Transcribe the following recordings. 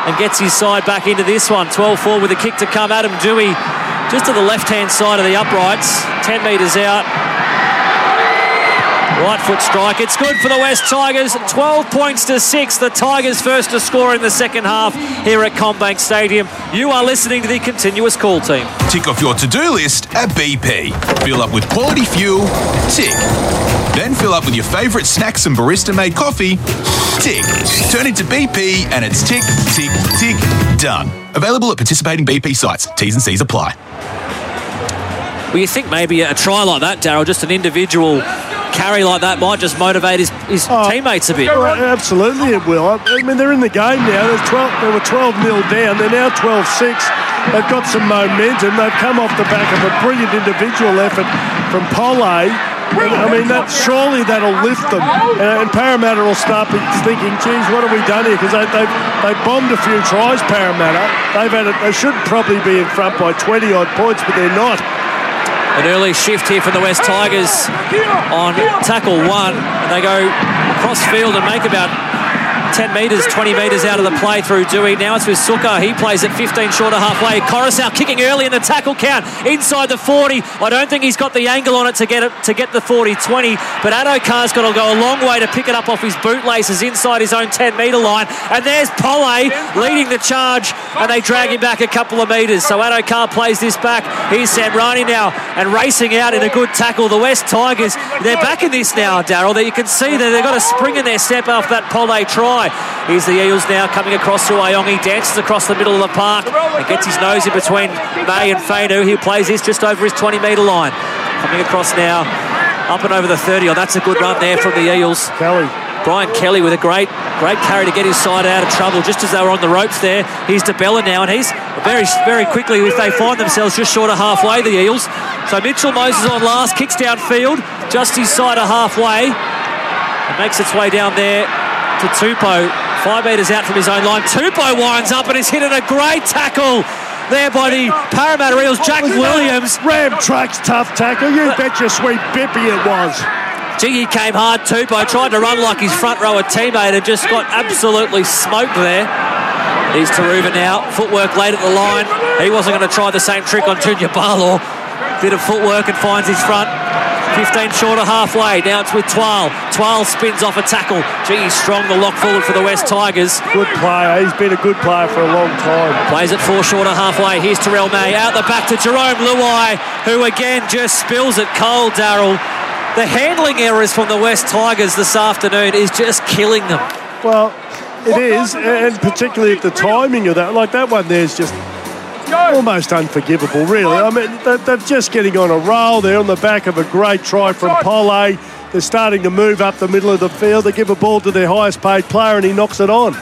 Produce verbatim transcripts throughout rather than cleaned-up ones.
and gets his side back into this one. twelve four with a kick to come. Adam Dewey just to the left-hand side of the uprights. ten metres out. Right foot strike. It's good for the West Tigers. twelve points to six. The Tigers first to score in the second half here at CommBank Stadium. You are listening to the Continuous Call team. Tick off your to-do list at B P. Fill up with quality fuel. Tick. Then fill up with your favourite snacks and barista-made coffee. Tick. Turn into B P and it's tick, tick, tick, done. Available at participating B P sites. T's and C's apply. Well, you think maybe a try like that, Daryl, just an individual carry like that might just motivate his, his oh, teammates a bit. Well, absolutely it will. I mean, they're in the game now. There's twelve, they were twelve nil down. They're now twelve six. They've got some momentum. They've come off the back of a brilliant individual effort from Pole. And, I mean, that surely that'll lift them. Uh, and Parramatta will start thinking, geez, what have we done here? Because they, they've, they've bombed a few tries, Parramatta. They've had a, they should probably be in front by twenty-odd points, but they're not. An early shift here from the West Tigers on tackle one. And they go cross field and make about ten metres, twenty metres out of the play through Dewey. Now it's with Sukkar. He plays at fifteen short of halfway. Coruscant kicking early in the tackle count inside the forty. I don't think he's got the angle on it to get it to get the forty twenty, but Addo-Carr's got to go a long way to pick it up off his bootlaces inside his own ten metre line. And there's Pole leading the charge, and they drag him back a couple of metres. So Addo-Carr plays this back. Here's Samrani now, and racing out in a good tackle. The West Tigers, they're back in this now, Daryl. That you can see that they've got a spring in their step off that Pole try. Here's the Eels now coming across to Iongi, dances across the middle of the park and gets his nose in between May and Fainu. He plays this just over his twenty metre line. Coming across now, up and over the thirty. Oh, that's a good run there from the Eels. Kelly. Brian Kelly with a great great carry to get his side out of trouble just as they were on the ropes there. Here's DeBella now, and he's very, very quickly, if they find themselves just short of halfway, the Eels. So Mitchell Moses on last, kicks downfield, just his side of halfway, and makes its way down there to Tupou, five metres out from his own line. Tupou winds up and is hit at a great tackle there by the Parramatta Eels. Jack Williams. Ram Truck's tough tackle. You bet your sweet Bippy it was. Jiggy came hard. Tupou tried to run like his front rower teammate and just got absolutely smoked there. Here's Taruva now. Footwork late at the line. He wasn't going to try the same trick on Junior Barlaw. Bit of footwork and finds his front. fifteen short of halfway. Now it's with Twal. Twal spins off a tackle. Gee, he's strong, the lock forward for the West Tigers. Good player. He's been a good player for a long time. Plays it four short of halfway. Here's Terrell May. Out the back to Jerome Luai, who again just spills it cold, Daryl. The handling errors from the West Tigers this afternoon is just killing them. Well, it is, and particularly at the timing of that. Like that one there's just almost unforgivable, really. I mean, they're just getting on a roll. They're on the back of a great try from Pole. They're starting to move up the middle of the field. They give a ball to their highest paid player and he knocks it on.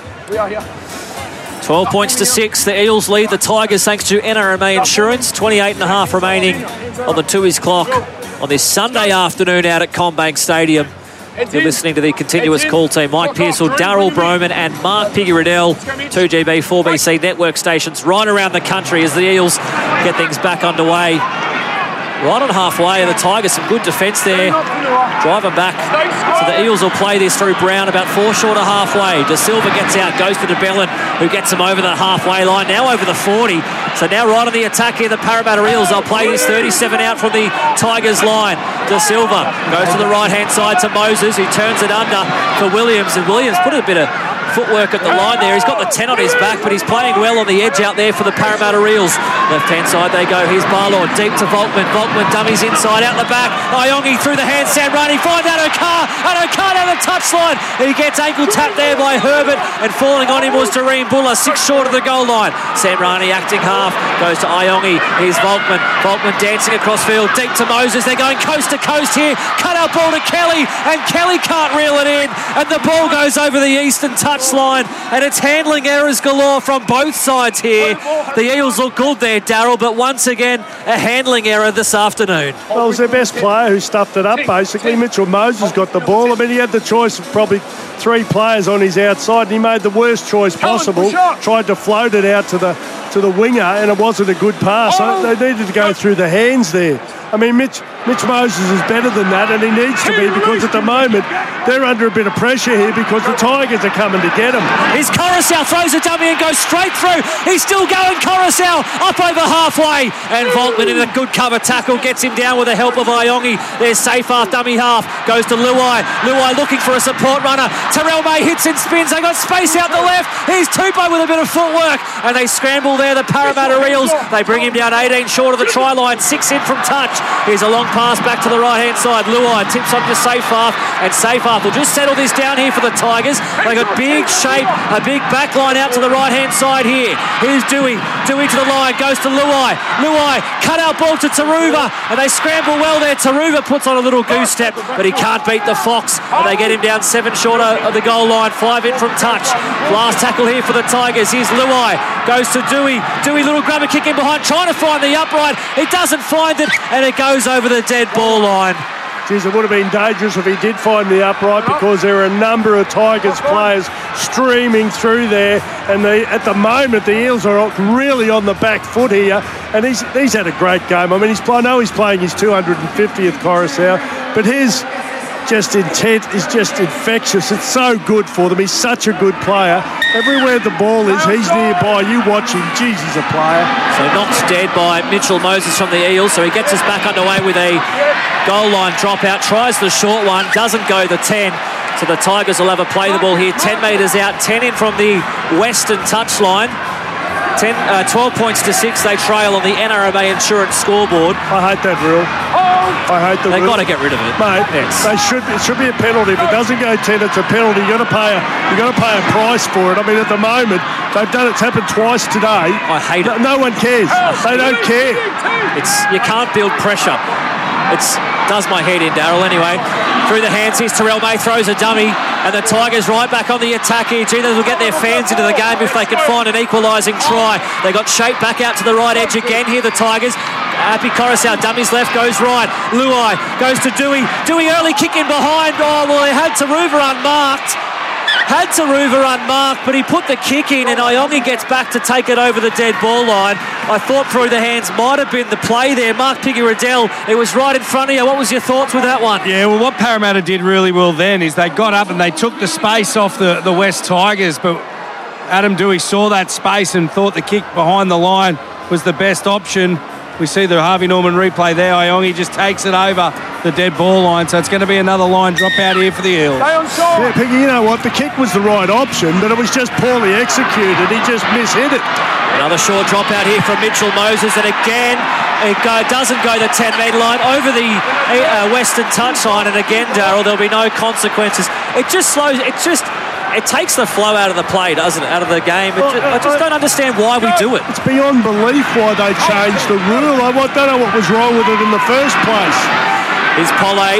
twelve points to six. The Eels lead the Tigers thanks to N R M A Insurance. twenty-eight and a half remaining on the Tooheys clock on this Sunday afternoon out at CommBank Stadium. You're listening to the Continuous Call team. Mike Pearsall, Daryl Broman and Mark Piggy Riddell. two G B, four B C network stations right around the country as the Eels get things back underway. Right on halfway, the Tigers, some good defence there. Drive them back. So the Eels will play this through Brown about four short of halfway. De Silva gets out, goes to DeBellin, who gets him over the halfway line, now over the forty. So now right on the attack here, the Parramatta Eels. They'll play this thirty-seven out from the Tigers line. De Silva goes to the right-hand side to Moses, who turns it under for Williams. And Williams put a bit of footwork at the line there. He's got the ten on his back, but he's playing well on the edge out there for the Parramatta Eels. Left-hand side they go. Here's Barlaw deep to Volkman. Volkman dummies inside, out the back. Iongi through the hand. Samrani finds Addo-Carr. Addo-Carr down the touchline. He gets ankle tapped there by Herbert, and falling on him was Doreen Buller, six short of the goal line. Samrani acting half, goes to Iongi. Here's Volkman. Volkman dancing across field, deep to Moses. They're going coast to coast here. Cut out ball to Kelly, and Kelly can't reel it in, and the ball goes over the eastern touch line, and it's handling errors galore from both sides here. The Eels look good there, Daryl, but once again a handling error this afternoon. Well, it was their best player who stuffed it up basically. Mitchell Moses got the ball. I mean, he had the choice of probably three players on his outside, and he made the worst choice possible. Tried to float it out to the to the winger, and it wasn't a good pass. So they needed to go through the hands there. I mean, Mitch Mitch Moses is better than that, and he needs to be, because at the moment they're under a bit of pressure here because the Tigers are coming to get him. Here's Coruscant, throws a dummy and goes straight through. He's still going, Coruscant, up over halfway. And Volkman in a good cover tackle gets him down with the help of Iongi. There's Seyfarth, dummy half, goes to Luai. Luai looking for a support runner. Terrell May hits and spins. They got space out the left. Here's Tupou with a bit of footwork. And they scramble there, the Parramatta Eels. They bring him down eighteen short of the try line, six in from touch. Here's a long pass back to the right-hand side. Luai tips on to Seyfarth, and Seyfarth will just settle this down here for the Tigers. They got big shape, a big back line out to the right-hand side here. Here's Dewey. Dewey to the line, goes to Luai. Luai, cut out ball to Taruva, and they scramble well there. Taruva puts on a little goose step, but he can't beat the Fox, and they get him down seven short of the goal line, five in from touch. Last tackle here for the Tigers. Here's Luai, goes to Dewey. Dewey, little grubber kick in behind, trying to find the upright. He doesn't find it, and it goes over the dead ball line. Geez, it would have been dangerous if he did find the upright, because there are a number of Tigers players streaming through there, and they, at the moment the Eels are really on the back foot here, and he's he's had a great game. I mean, he's I know he's playing his two hundred fiftieth Coruscant, but his just intent is just infectious. It's so good for them. He's such a good player. Everywhere the ball is, he's nearby. You watch him. Jeez, he's a player. So knocked dead by Mitchell Moses from the Eels. So he gets us back underway with a goal line dropout. Tries the short one. Doesn't go the ten. So the Tigers will have a play the ball here. ten metres out. ten in from the western touchline. ten, uh, twelve points to six. They trail on the N R M A Insurance scoreboard. I hate that rule. I hate the They've rule. got to get rid of it. Mate, yes. they should, it should be a penalty. If it doesn't go ten, it's a penalty. You've got to pay a, you've got to pay a price for it. I mean, at the moment, they've done it's happened twice today. I hate it. No, no one cares. They don't care. It's you can't build pressure. It's does my head in, Daryl. Anyway, through the hands, here's Terrell May, throws a dummy, and the Tigers right back on the attack here. Gee, they'll get their fans into the game if they can find an equalising try. They got shape back out to the right edge again here, the Tigers. Happy Coruscant, dummies left, goes right. Luai goes to Dewey. Dewey early kick in behind. Oh, well, they had Taruva unmarked. Had Taruva unmarked, but he put the kick in, and Iongi gets back to take it over the dead ball line. I thought through the hands might have been the play there. Mark Piggy-Riddell, it was right in front of you. What was your thoughts with that one? Yeah, well, what Parramatta did really well then is they got up and they took the space off the, the West Tigers, but Adam Dewey saw that space and thought the kick behind the line was the best option. We see the Harvey Norman replay there. Iongi just takes it over the dead ball line, so it's going to be another line drop out here for the Eels. Yeah, Piggy, you know what? The kick was the right option, but it was just poorly executed. He just mishit it. Another short drop out here from Mitchell Moses, and again, it go, doesn't go the ten metre line over the uh, western touchline, and again, Daryl, there'll be no consequences. It just slows, it just... It takes the flow out of the play, doesn't it? Out of the game. It just, I just don't understand why we do it. It's beyond belief why they changed the rule. I don't know what was wrong with it in the first place. Here's Polley.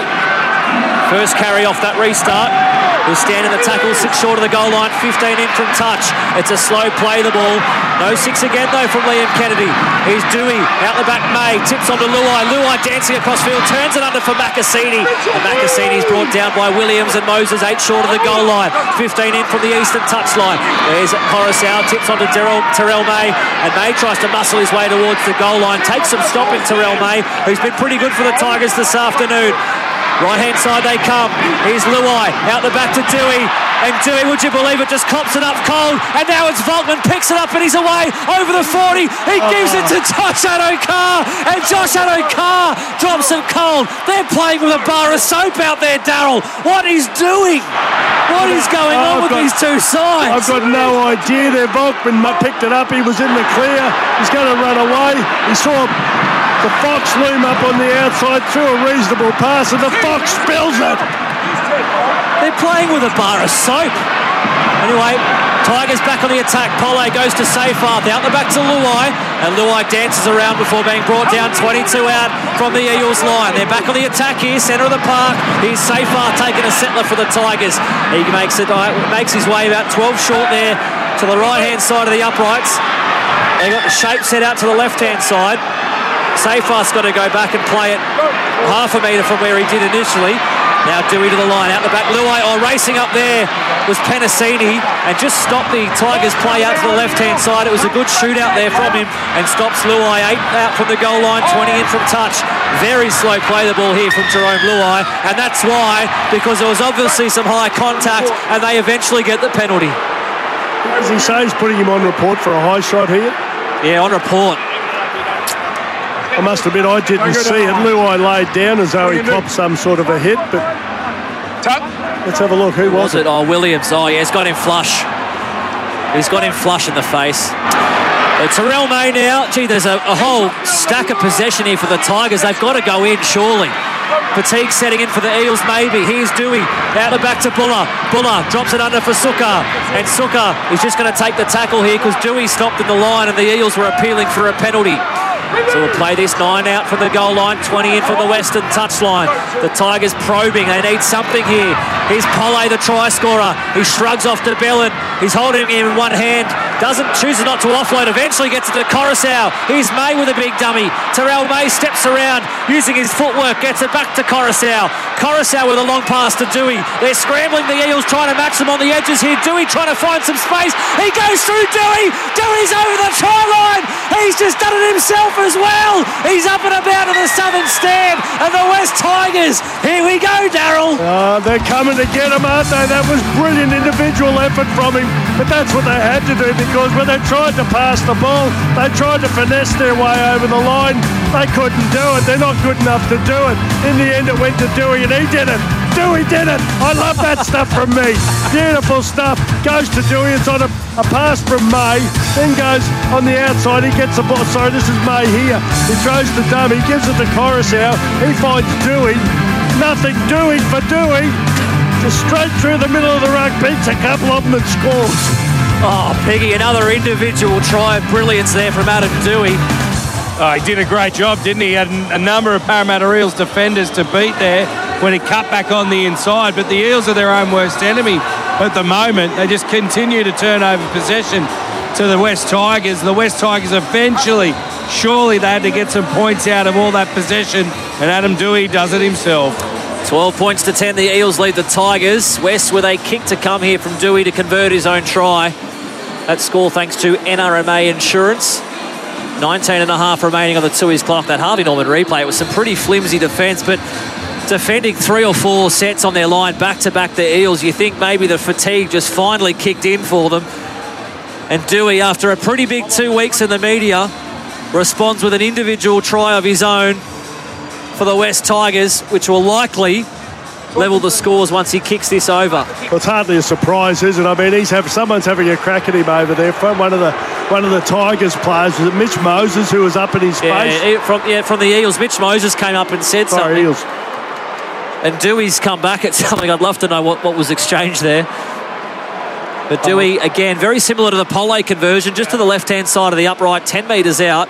First carry off that restart. He'll stand in the tackle, six short of the goal line, fifteen in from touch. It's a slow play, the ball. No six again, though, from Liam Kennedy. Here's Dewey, out the back, May, tips onto Luai. Luai dancing across field, turns it under for Makasini. And Makasini's brought down by Williams and Moses, eight short of the goal line. fifteen in from the eastern touchline. There's Coruscant, tips onto Terrell, Terrell May, and May tries to muscle his way towards the goal line. Takes some stopping, Terrell May, who's been pretty good for the Tigers this afternoon. Right-hand side they come. Here's Luai, out the back to Dewey. And Dewey, would you believe it, just cops it up cold. And now it's Volkman, picks it up and he's away over the forty. He oh. gives it to Josh Addo-Carr. And Josh Addo-Carr drops it cold. They're playing with a bar of soap out there, Daryl. What he's doing? What is going on I've with got, these two sides? I've got no idea there. Volkman picked it up. He was in the clear. He's going to run away. He saw the Fox loom up on the outside, threw a reasonable pass, and the Fox spills it. They're playing with a bar of soap. Anyway, Tigers back on the attack. Polley goes to Seyfarth, out the back to Luai, and Luai dances around before being brought down twenty-two out from the Eels line. They're back on the attack here, centre of the park. Here's Seyfarth taking a settler for the Tigers. He makes it makes his way about twelve short there to the right-hand side of the uprights. They've got the shape set out to the left-hand side. Seyfarth's got to go back and play it half a metre from where he did initially. Now Dewey to the line, out the back, Luai, oh, racing up there was Penasini and just stopped the Tigers play out to the left-hand side. It was a good shootout there from him and stops Luai, eight out from the goal line, twenty in from touch. Very slow play the ball here from Jerome Luai, and that's why, because there was obviously some high contact and they eventually get the penalty. As he says, putting him on report for a high shot here. Yeah, on report. I must admit, I didn't see it. Luai laid down as though he popped some sort of a hit, but let's have a look. Who was, was it? it? Oh, Williams. Oh, yeah, he's got him flush. He's got him flush in the face. But Terrell May now. Gee, there's a, a whole stack of possession here for the Tigers. They've got to go in, surely. Fatigue setting in for the Eels, maybe. Here's Dewey. Out the back to Buller. Buller drops it under for Sukkar. And Sukkar is just going to take the tackle here because Dewey stopped in the line and the Eels were appealing for a penalty. So we'll play this nine out from the goal line, twenty in from the western touchline. The Tigers probing. They need something here. Here's Polle, the try scorer. He shrugs off to Bellin. He's holding him in one hand. Doesn't, chooses not to offload. Eventually gets it to Coruscant. Here's May with a big dummy. Terrell May steps around using his footwork. Gets it back to Coruscant. Coruscant with a long pass to Dewey. They're scrambling, the Eels trying to match them on the edges here. Dewey trying to find some space. He goes through Dewey. Dewey's over the try line. He's just done it himself as well. He's up and about in the southern stand. And the West Tigers. Here we go, Daryl. Uh, they're coming to get him, aren't they? That was brilliant individual effort from him. But that's what they had to do, because when they tried to pass the ball, they tried to finesse their way over the line. They couldn't do it. They're not good enough to do it. In the end, it went to Dewey, and he did it. Dewey did it. I love that stuff from me. Beautiful stuff. Goes to Dewey. It's on a, a pass from May. Then goes on the outside. He gets the ball. Sorry, this is May here. He throws the dummy. Gives it to Coruscant. He finds Dewey. Nothing doing for Dewey. Just straight through the middle of the ruck. Beats a couple of them and scores. Oh, Peggy, another individual try of brilliance there from Adam Dewey. Oh, he did a great job, didn't he? He had a number of Parramatta Eels defenders to beat there when he cut back on the inside. But the Eels are their own worst enemy at the moment. They just continue to turn over possession to the West Tigers. The West Tigers eventually, surely they had to get some points out of all that possession, and Adam Dewey does it himself. twelve points to ten, the Eels lead the Tigers. West with a kick to come here from Dewey to convert his own try. That score thanks to N R M A Insurance. nineteen and a half remaining on the Tui's clock. That Harvey Norman replay, it was some pretty flimsy defence, but defending three or four sets on their line back-to-back the Eels, you think maybe the fatigue just finally kicked in for them. And Dewey, after a pretty big two weeks in the media, responds with an individual try of his own for the West Tigers, which will likely level the scores once he kicks this over. Well, it's hardly a surprise, is it? I mean, he's have someone's having a crack at him over there. From one of the one of the Tigers players, was it Mitch Moses, who was up in his yeah, face? From, yeah, from the Eels, Mitch Moses came up and said Sorry, something. Eels. And Dewey's come back at something. I'd love to know what, what was exchanged there. But Dewey, again, very similar to the Polle conversion, just to the left-hand side of the upright, ten metres out.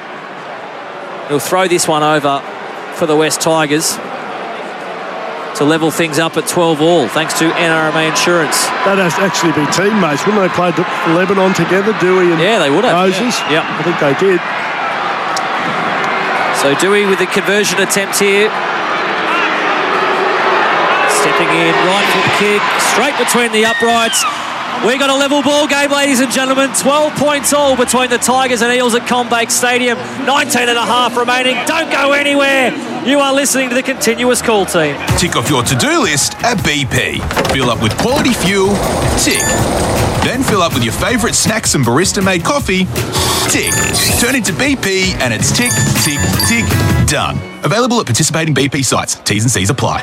He'll throw this one over for the West Tigers to level things up at twelve all, thanks to N R M A Insurance. They'd actually be teammates, wouldn't they? Played Lebanon together, Dewey and yeah, they would have. Moses. Yeah. I think they did. So Dewey with the conversion attempt here. Stepping in, right foot kick, straight between the uprights. We got a level ball game, ladies and gentlemen. twelve points all between the Tigers and Eels at CommBank Stadium. nineteen and a half remaining. Don't go anywhere. You are listening to the Continuous Call team. Tick off your to-do list at B P. Fill up with quality fuel. Tick. Then fill up with your favourite snacks and barista-made coffee. Tick. Turn into B P and it's tick, tick, tick, done. Available at participating B P sites. T's and C's apply.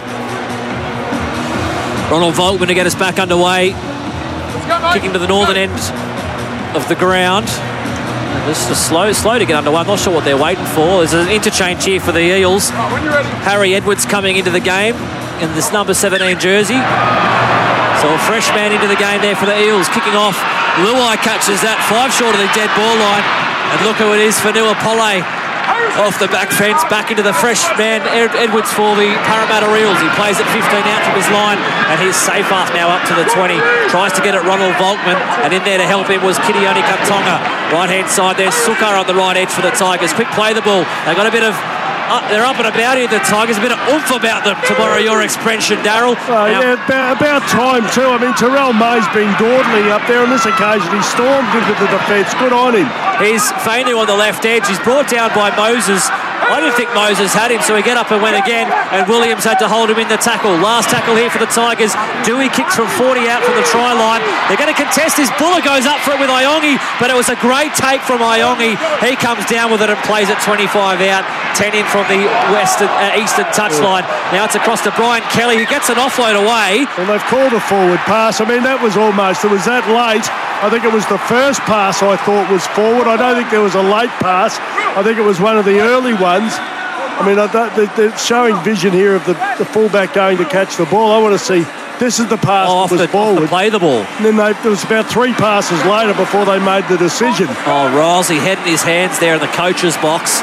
Ronald Volkman to get us back underway. Kicking to the northern end of the ground. Just a slow, slow to get underway. I'm not sure what they're waiting for. There's an interchange here for the Eels. Harry Edwards coming into the game in this number seventeen jersey. So a fresh man into the game there for the Eels. Kicking off. Luai catches that. Five short of the dead ball line. And look who it is for Nua Polle. Off the back fence, back into the fresh man, Ed- Edwards for the Parramatta Eels. He plays at fifteen out from his line, and he's safe off now up to the twenty. Tries to get at Ronald Volkman, and in there to help him was Kitione Katonga. Right-hand side there, Sukkar on the right edge for the Tigers. Quick play the ball. They got a bit of uh, they're up and about here, the Tigers. A bit of oomph about them tomorrow, your expression, Daryl. Oh, yeah, about, about time too. I mean, Terrell May's been dawdling up there on this occasion. He stormed into the defence. Good on him. He's Fainu on the left edge. He's brought down by Moses. I didn't think Moses had him, so he get up and went again, and Williams had to hold him in the tackle. Last tackle here for the Tigers. Dewey kicks from forty out from the try line. They're going to contest this. Buller goes up for it with Iongi, but it was a great take from Iongi. He comes down with it and plays it twenty-five out, ten in from the western uh, eastern touchline. Now it's across to Brian Kelly, who gets an offload away. Well, they've called a forward pass. I mean, that was almost, it was that late. I think it was the first pass I thought was forward. I don't think there was a late pass. I think it was one of the early ones. I mean, I don't, they're showing vision here of the, the fullback going to catch the ball. I want to see, this is the pass oh, that was the, forward. to play the ball. And then they, there was about three passes later before they made the decision. Oh, Risley head in his hands there in the coach's box.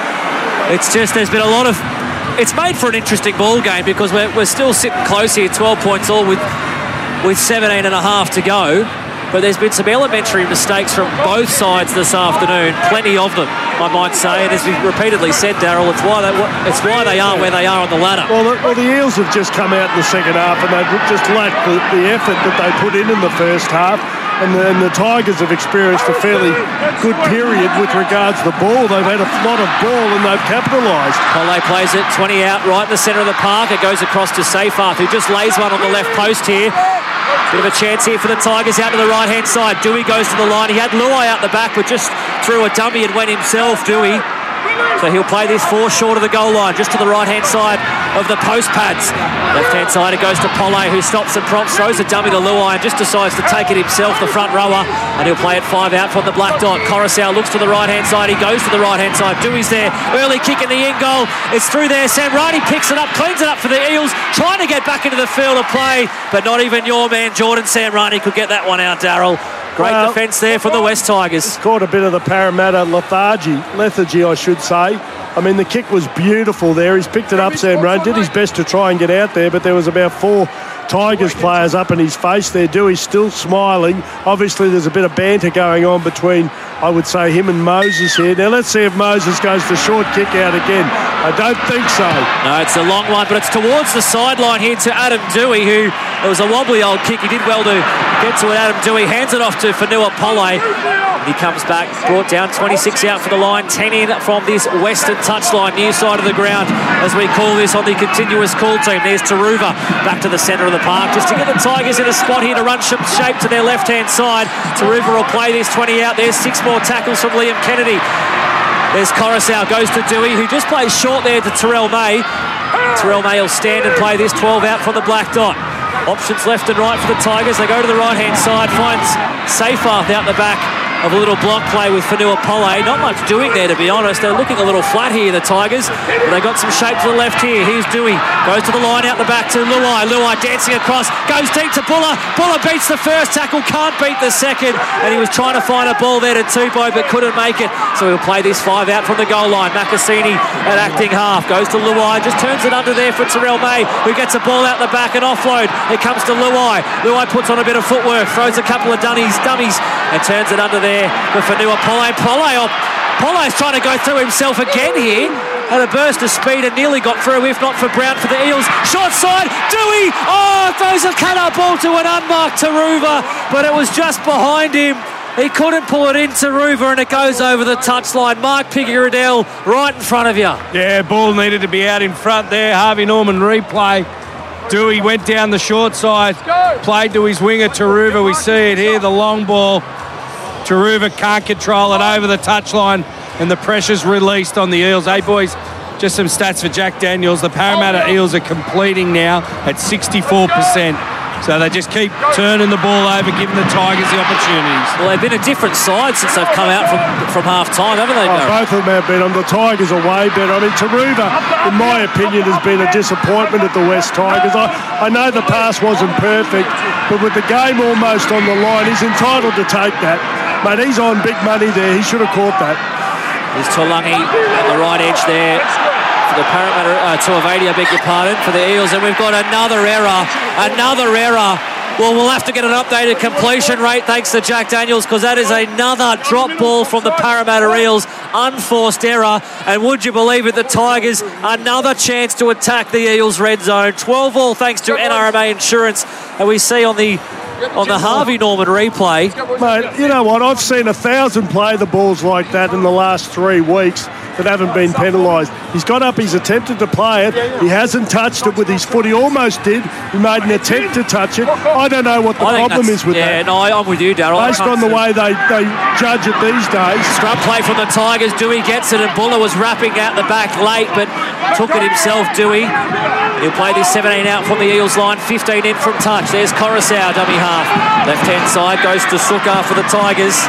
It's just, there's been a lot of, it's made for an interesting ball game because we're, we're still sitting close here, twelve points all with, with seventeen and a half to go. But there's been some elementary mistakes from both sides this afternoon, plenty of them, I might say. And as we've repeatedly said, Daryl, it's why they it's why they are where they are on the ladder. Well, the, well, the Eels have just come out in the second half, and they've just lacked the, the effort that they put in in the first half. And the, and the Tigers have experienced a fairly good period with regards to the ball. They've had a lot of ball and they've capitalised. Polay plays it twenty out right in the centre of the park. It goes across to Seyfarth, who just lays one on the left post here. Bit of a chance here for the Tigers out to the right-hand side. Dewey goes to the line. He had Luai out the back, but just threw a dummy and went himself, Dewey. So he'll play this four short of the goal line, just to the right-hand side of the post pads. Left-hand side, it goes to Polay, who stops and prompts, throws a dummy to Luai and just decides to take it himself, the front rower, and he'll play it five out from the black dot. Coruscant looks to the right-hand side. He goes to the right-hand side. Dewey's there. Early kick in the end goal. It's through there. Sam Riley picks it up, cleans it up for the Eels, trying to get back into the field of play, but not even your man, Jordan Sam Riley, could get that one out, Daryl. Great well, defence there from the West Tigers. It's caught a bit of the Parramatta lethargy, lethargy, I should say. I mean, the kick was beautiful there. He's picked it up, Sam Run, did his best to try and get out there, but there was about four Tigers players up in his face there. Dewey's still smiling. Obviously, there's a bit of banter going on between, I would say, him and Moses here. Now, let's see if Moses goes the short kick out again. I don't think so. No, it's a long one, but it's towards the sideline here to Adam Dewey, who, it was a wobbly old kick. He did well to get to it. Adam Dewey hands it off to Fanua Polay. He comes back, brought down, twenty-six out for the line, ten in from this western touchline, near side of the ground, as we call this on the continuous call team. There's Taruva back to the centre of the park, just to get the Tigers in a spot here to run some shape to their left-hand side. Taruva will play this twenty out. There's six more tackles from Liam Kennedy. There's Coruscant, goes to Dewey, who just plays short there to Terrell May. Terrell May will stand and play this twelve out from the black dot. Options left and right for the Tigers. They go to the right-hand side, finds Seyfarth out the back of a little block play with Fanua Polay. Not much doing there, to be honest. They're looking a little flat here, the Tigers. But they got some shape to the left here. Here's Dewey. Goes to the line out the back to Luai. Luai dancing across. Goes deep to Buller. Buller beats the first tackle. Can't beat the second. And he was trying to find a ball there to Tupou, but couldn't make it. So he'll play this five out from the goal line. Macassini at acting half. Goes to Luai. Just turns it under there for Terrell May, who gets a ball out the back and offload. It comes to Luai. Luai puts on a bit of footwork. Throws a couple of dummies, dummies and turns it under there for Fanua Polay. Polay, oh, Polay's trying to go through himself again here. Had a burst of speed and nearly got through, if not for Brown for the Eels. Short side, Dewey, oh, throws a cut-up ball to an unmarked Taruva, but it was just behind him. He couldn't pull it in Taruva, and it goes over the touchline. Mark Piggy-Riddell right in front of you. Yeah, ball needed to be out in front there. Harvey Norman replay. Dewey went down the short side, played to his winger Taruva. We see it here, the long ball. Taruva can't control it over the touchline, and the pressure's released on the Eels. Hey, boys, just some stats for Jack Daniels. The Parramatta Eels are completing now at sixty-four percent. So they just keep turning the ball over, giving the Tigers the opportunities. Well, they've been a different side since they've come out from, from half-time, haven't they, oh, both of them have been. On the Tigers are way better. I mean, Taruva, in my opinion, has been a disappointment at the West Tigers. I, I know the pass wasn't perfect, but with the game almost on the line, he's entitled to take that. Mate, he's on big money there. He should have caught that. There's Tulangi on the right edge there for the Parramatta, uh, Tuavadi, I beg your pardon, for the Eels. And we've got another error, another error Well, we'll have to get an updated completion rate thanks to Jack Daniels, because that is another drop ball from the Parramatta Eels. Unforced error. And would you believe it, the Tigers, another chance to attack the Eels' red zone. twelve all thanks to N R M A Insurance. And we see on the on the Harvey Norman replay. Mate, you know what? I've seen a thousand play the balls like that in the last three weeks that haven't been penalised. He's got up, he's attempted to play it. He hasn't touched it with his foot. He almost did. He made an attempt to touch it. I don't know what the problem is with yeah, that. Yeah, no, I'm with you, Darryl. Based on the way they, they judge it these days. Scrum play from the Tigers. Dewey gets it, and Buller was wrapping out the back late, but took it himself, Dewey. He'll play this seventeen out from the Eels line, fifteen in from touch. There's Coruscant, dummy half. Left-hand side goes to Sukkar for the Tigers.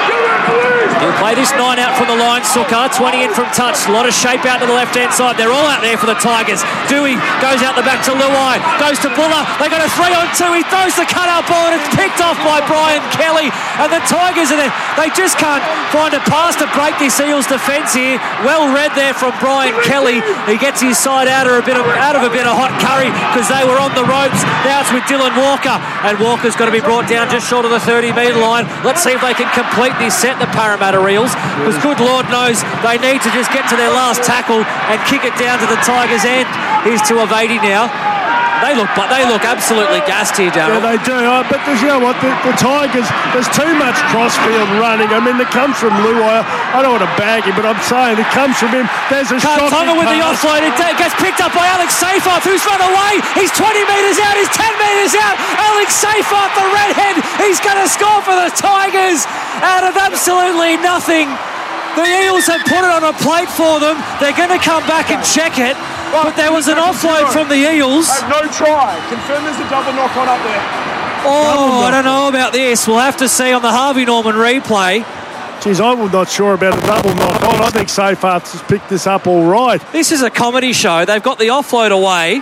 He'll play this nine out from the line, Sukkar, twenty in from touch. A lot of shape out to the left-hand side. They're all out there for the Tigers. Dewey goes out the back to Luai, goes to Buller. They got a three on two. He throws the cut-out ball, and it's picked off by Brian Kelly. And the Tigers are there. They just can't find a pass to break this Eels defence here. Well read there from Brian Kelly. He gets his side out of a bit of, out of a bit of hot curry because they were on the ropes. Now it's with Dylan Walker, and Walker's got to be brought down just short of the thirty metre line. Let's see if they can complete this set, the Parramatta Eels, because good Lord knows they need to just get to their last tackle and kick it down to the Tigers' end. Here's to Avadi now. They look, but they look absolutely gassed here, Darryl. Yeah, they do. Oh, but there's, you know what, the, the Tigers, there's too much crossfield running. I mean, it comes from Luai. I don't want to bag him, but I'm saying it comes from him. There's a shot. Tonga with the offload. It gets picked up by Alex Seyfarth, who's run away. He's twenty metres out. He's ten metres out. Alex Seyfarth, the redhead, he's going to score for the Tigers out of absolutely nothing. The Eels have put it on a plate for them. They're going to come back and check it. But there was an offload from the Eels. No try. Confirm there's a double knock on up there. Oh, I don't know about this. We'll have to see on the Harvey Norman replay. Geez, I'm not sure about a double knock on. I think Seyfarth has picked this up all right. This is a comedy show. They've got the offload away.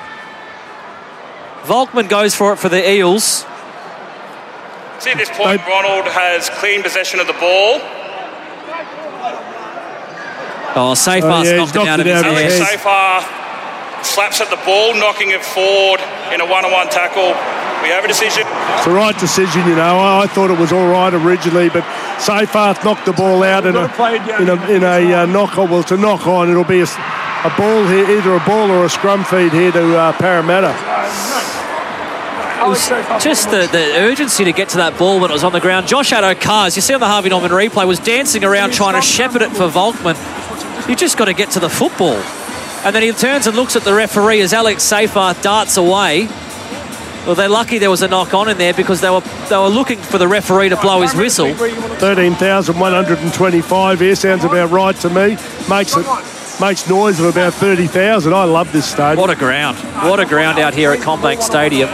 Volkman goes for it for the Eels. See, at this point, they... Ronald has clean possession of the ball. Oh, Seyfarth's oh, yeah, knocked it out of his hands. Seyfarth slaps at the ball, knocking it forward in a one-on-one tackle. We have a decision. It's the right decision, you know. I, I thought it was all right originally, but Seyfarth knocked the ball out in a in a, in a uh, knock on. Well, it's a knock on. It'll be a, a ball here, either a ball or a scrum feed here to uh, Parramatta. It was just the, the urgency to get to that ball when it was on the ground. Josh Addo-Carr, as you see on the Harvey Norman replay, was dancing around trying to shepherd it for Volkman. You just got to get to the football. And then he turns and looks at the referee as Alex Seyfarth darts away. Well, they're lucky there was a knock on in there because they were they were looking for the referee to blow his whistle. thirteen thousand one hundred twenty-five here sounds about right to me. Makes it makes noise of about thirty thousand. I love this stadium. What a ground. What a ground out here at CommBank Stadium.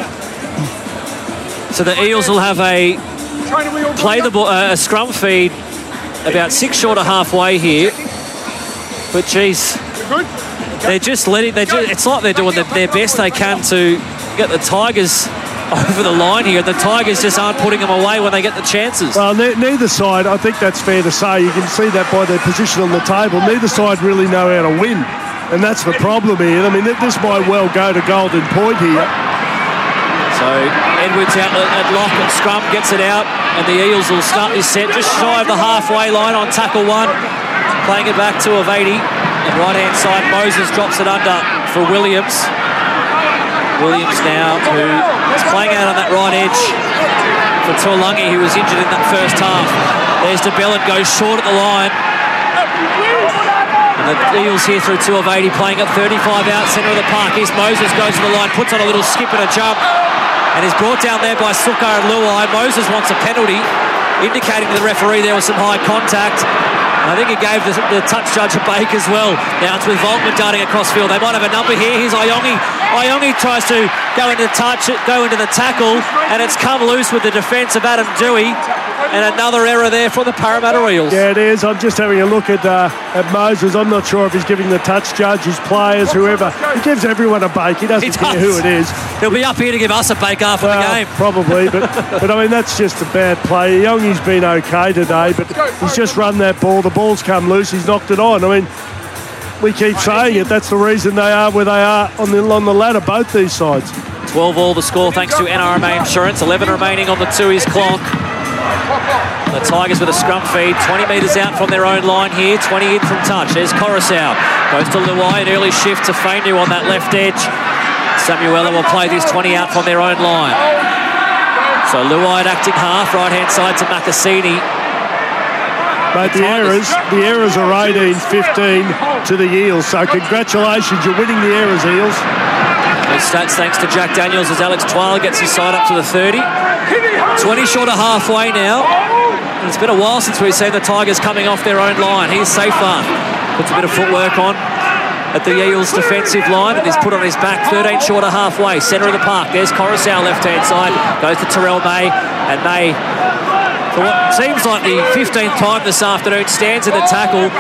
So the Eels will have a play the ball, uh, a scrum feed about six short of halfway here. But geez, they're just letting. They just, it's like they're doing the, their best they can to get the Tigers over the line here. The Tigers just aren't putting them away when they get the chances. Well, ne- neither side, I think that's fair to say. You can see that by their position on the table. Neither side really know how to win, and that's the problem here. I mean, this might well go to golden point here. So Edwards out at lock and scrum gets it out, and the Eels will start this set just shy of the halfway line on tackle one. Playing it back to Avadi. And right-hand side, Moses drops it under for Williams. Williams now, who is playing out on that right edge for Tuolungi, who was injured in that first half. There's DeBellin, goes short at the line. And the Eels here through to Avadi, playing at thirty-five out centre of the park. Here's Moses, goes to the line, puts on a little skip and a jump, and is brought down there by Sukkar and Luai. Moses wants a penalty, indicating to the referee there was some high contact. I think he gave the, the touch judge a bake as well. Now it's with Volkman darting across field. They might have a number here. Here's Iongi. Iongi tries to go into touch, go into the tackle, and it's come loose with the defence of Adam Dewey. And another error there for the Parramatta Eels. Yeah, it is. I'm just having a look at uh, at Moses. I'm not sure if he's giving the touch judge, his players, whoever. He gives everyone a bake. He doesn't he care does. who it is. He'll be up here to give us a bake after well, the game. Probably, but but I mean, that's just a bad play. Iongi's been okay today, but he's just run that ball. The ball's come loose. He's knocked it on. I mean, we keep saying it. That's the reason they are where they are on the, on the ladder, both these sides. twelve all the score thanks to N R M A Insurance. eleven remaining on the two-is clock. The Tigers with a scrum feed, twenty metres out from their own line here, twenty in from touch. There's Coruscant. Goes to Luai, an early shift to Fainu on that left edge. Samuela will play this twenty out from their own line. So Luai acting half, right-hand side to Makasini. But the errors, the errors are eighteen fifteen to the Eels. So congratulations, you're winning the errors, Eels. Those stats thanks to Jack Daniels as Alex Twile gets his side up to the thirty. twenty short of halfway now. It's been a while since we've seen the Tigers coming off their own line. Here's Safar. Puts a bit of footwork on at the Eels' defensive line and is put on his back. thirteen short of halfway. Centre of the park. There's Coruscant left-hand side. Goes to Terrell May. And May, for what seems like the fifteenth time this afternoon, stands in the tackle.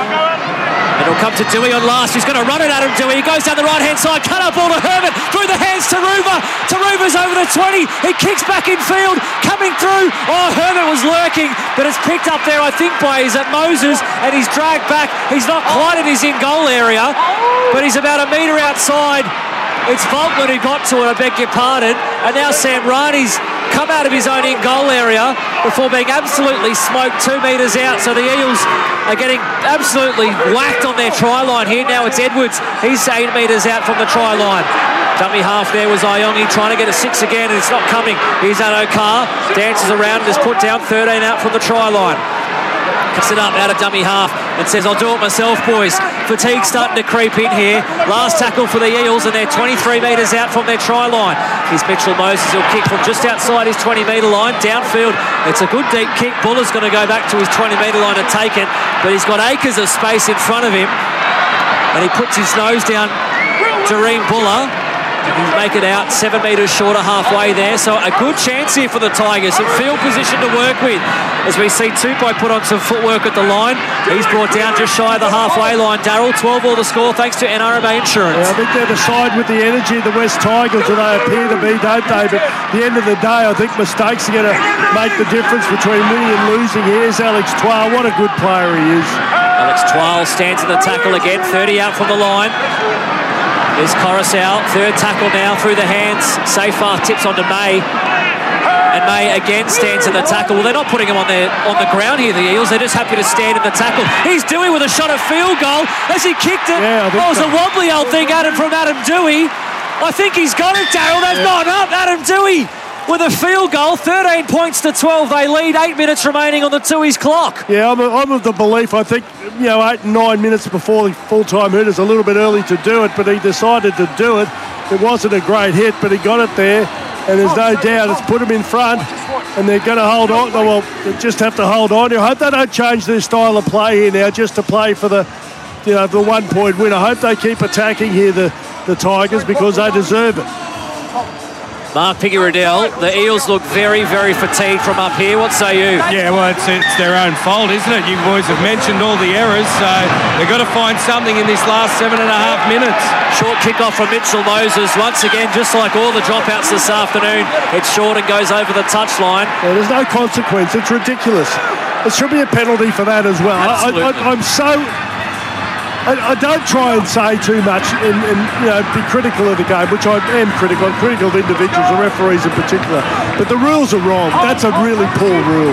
And it'll come to Dewey on last. He's going to run it at him, Dewey. He goes down the right-hand side. Cut up ball to Herbert. Through the hands to Ruva. Taruva's over the twenty. He kicks back in field. Coming through. Oh, Herbert was lurking. But it's picked up there, I think, by is that Moses. And he's dragged back. He's not quite in his in-goal area. But he's about a metre outside. It's Volkman who got to it, I beg your pardon. And now Sam Rani's come out of his own in-goal area before being absolutely smoked two metres out. So the Eels are getting absolutely whacked on their try line here. Now it's Edwards. He's eight metres out from the try line. Dummy half there was Iongi trying to get a six again, and it's not coming. Here's Addo-Carr. Dances around and is put down thirteen out from the try line. Cuts it up out of dummy half and says, I'll do it myself, boys. Fatigue starting to creep in here. Last tackle for the Eels, and they're twenty-three metres out from their try line. Here's Mitchell Moses. He'll kick from just outside his twenty metre line. Downfield, it's a good deep kick. Buller's going to go back to his twenty metre line and take it, but he's got acres of space in front of him. And he puts his nose down, Jareem Buller. He's make it out seven metres short of halfway there. So a good chance here for the Tigers. Some field position to work with. As we see Tupou put on some footwork at the line. He's brought down just shy of the halfway line. Darryl, twelve all the score thanks to N R M A Insurance. Yeah, I think they're the side with the energy of the West Tigers that they appear to be, don't they? But at the end of the day, I think mistakes are going to make the difference between winning and losing. Here's Alex Twile. What a good player he is. Alex Twile stands in the tackle again. thirty out from the line. There's Coruscant, third tackle now through the hands. Safar tips onto May. And May again stands in the tackle. Well, they're not putting him on, their, on the ground here, the Eels. They're just happy to stand in the tackle. He's Dewey with a shot at field goal as he kicked it. Yeah, I think oh, it was so. a wobbly old thing Adam from Adam Dewey. I think he's got it, Darryl. That's Yeah. not up. Adam Dewey with a field goal. thirteen points to twelve. They lead. Eight minutes remaining on the two-is clock. Yeah, I'm, I'm of the belief, I think, you know, eight and nine minutes before the full-time hit is a little bit early to do it, but he decided to do it. It wasn't a great hit, but he got it there, and there's no doubt it's put him in front, and they're going to hold on. Well, they just have to hold on. I hope they don't change their style of play here now just to play for the, you know, the one-point win. I hope they keep attacking here, the, the Tigers, because they deserve it. Mark Piggy-Riddell, the Eels look very, very fatigued from up here. What say you? Yeah, well, it's, it's their own fault, isn't it? You boys have mentioned all the errors, so they've got to find something in this last seven and a half minutes. Short kick-off from Mitchell Moses. Once again, just like all the dropouts this afternoon, it's short and goes over the touchline. Yeah, there's no consequence. It's ridiculous. There should be a penalty for that as well. I, I, I'm so... I, I don't try and say too much and, and you know be critical of the game, which I am critical. I'm critical of individuals, the referees in particular. But the rules are wrong. That's a really poor rule.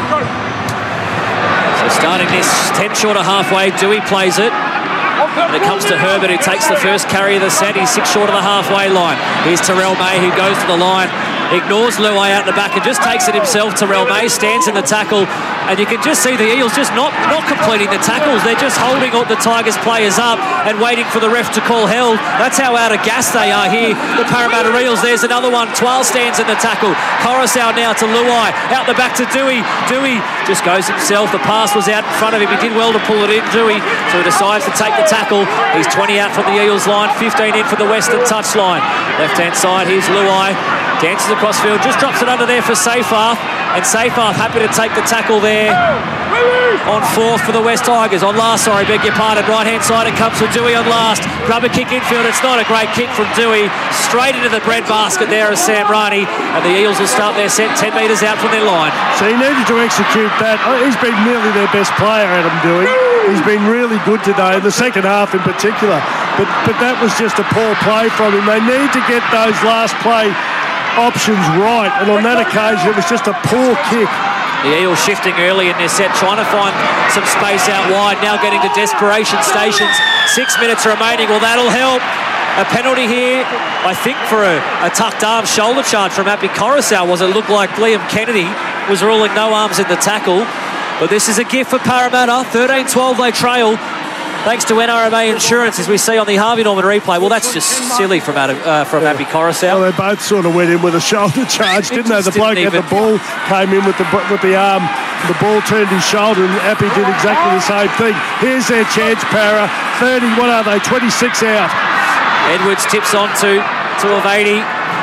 So starting this ten short of halfway, Dewey plays it. And it comes to Herbert, who takes the first carry of the set. He's six short of the halfway line. Here's Terrell May, who goes to the line, ignores Luai out the back and just takes it himself. Terrell May stands in the tackle, and you can just see the Eels just not, not completing the tackles. They're just holding all the Tigers players up and waiting for the ref to call held. That's how out of gas they are here, the Parramatta Eels. There's another one. Twile stands in the tackle. Coruscant now to Luai, out the back to Dewey. Dewey just goes himself. The pass was out in front of him. He did well to pull it in, Dewey, so he decides to take the tackle. He's twenty out from the Eels line, fifteen in for the Western touchline. Left-hand side, here's Luai. Dances across field, just drops it under there for Safar. And Safar happy to take the tackle there on fourth for the West Tigers. On last, sorry, beg your pardon. Right-hand side, it comes to Dewey on last. Rubber kick infield. It's not a great kick from Dewey. Straight into the bread basket there is Sam Rani. And the Eels will start their set ten metres out from their line. So he needed to execute that. He's been nearly their best player, Adam Dewey. He's been really good today, in the second half in particular. But, but that was just a poor play from him. They need to get those last play options right, and on that occasion it was just a poor kick. The Eels shifting early in their set, trying to find some space out wide, now getting to desperation stations. Six minutes remaining, well, that'll help. A penalty here, I think, for a, a tucked arm shoulder charge from Appy Coruscant, was it looked like Liam Kennedy was ruling no arms in the tackle. But this is a gift for Parramatta. thirteen twelve they trail, thanks to N R M A Insurance, as we see on the Harvey Norman replay. Well, that's just silly from Adam, uh, from yeah. Appy Coruscant. Well, they both sort of went in with a shoulder charge, didn't they? The bloke at the ball came in with the with the arm. The ball turned his shoulder, and Appy did exactly the same thing. Here's their chance, Para. thirty, what are they? twenty-six out. Edwards tips on to, to Avadi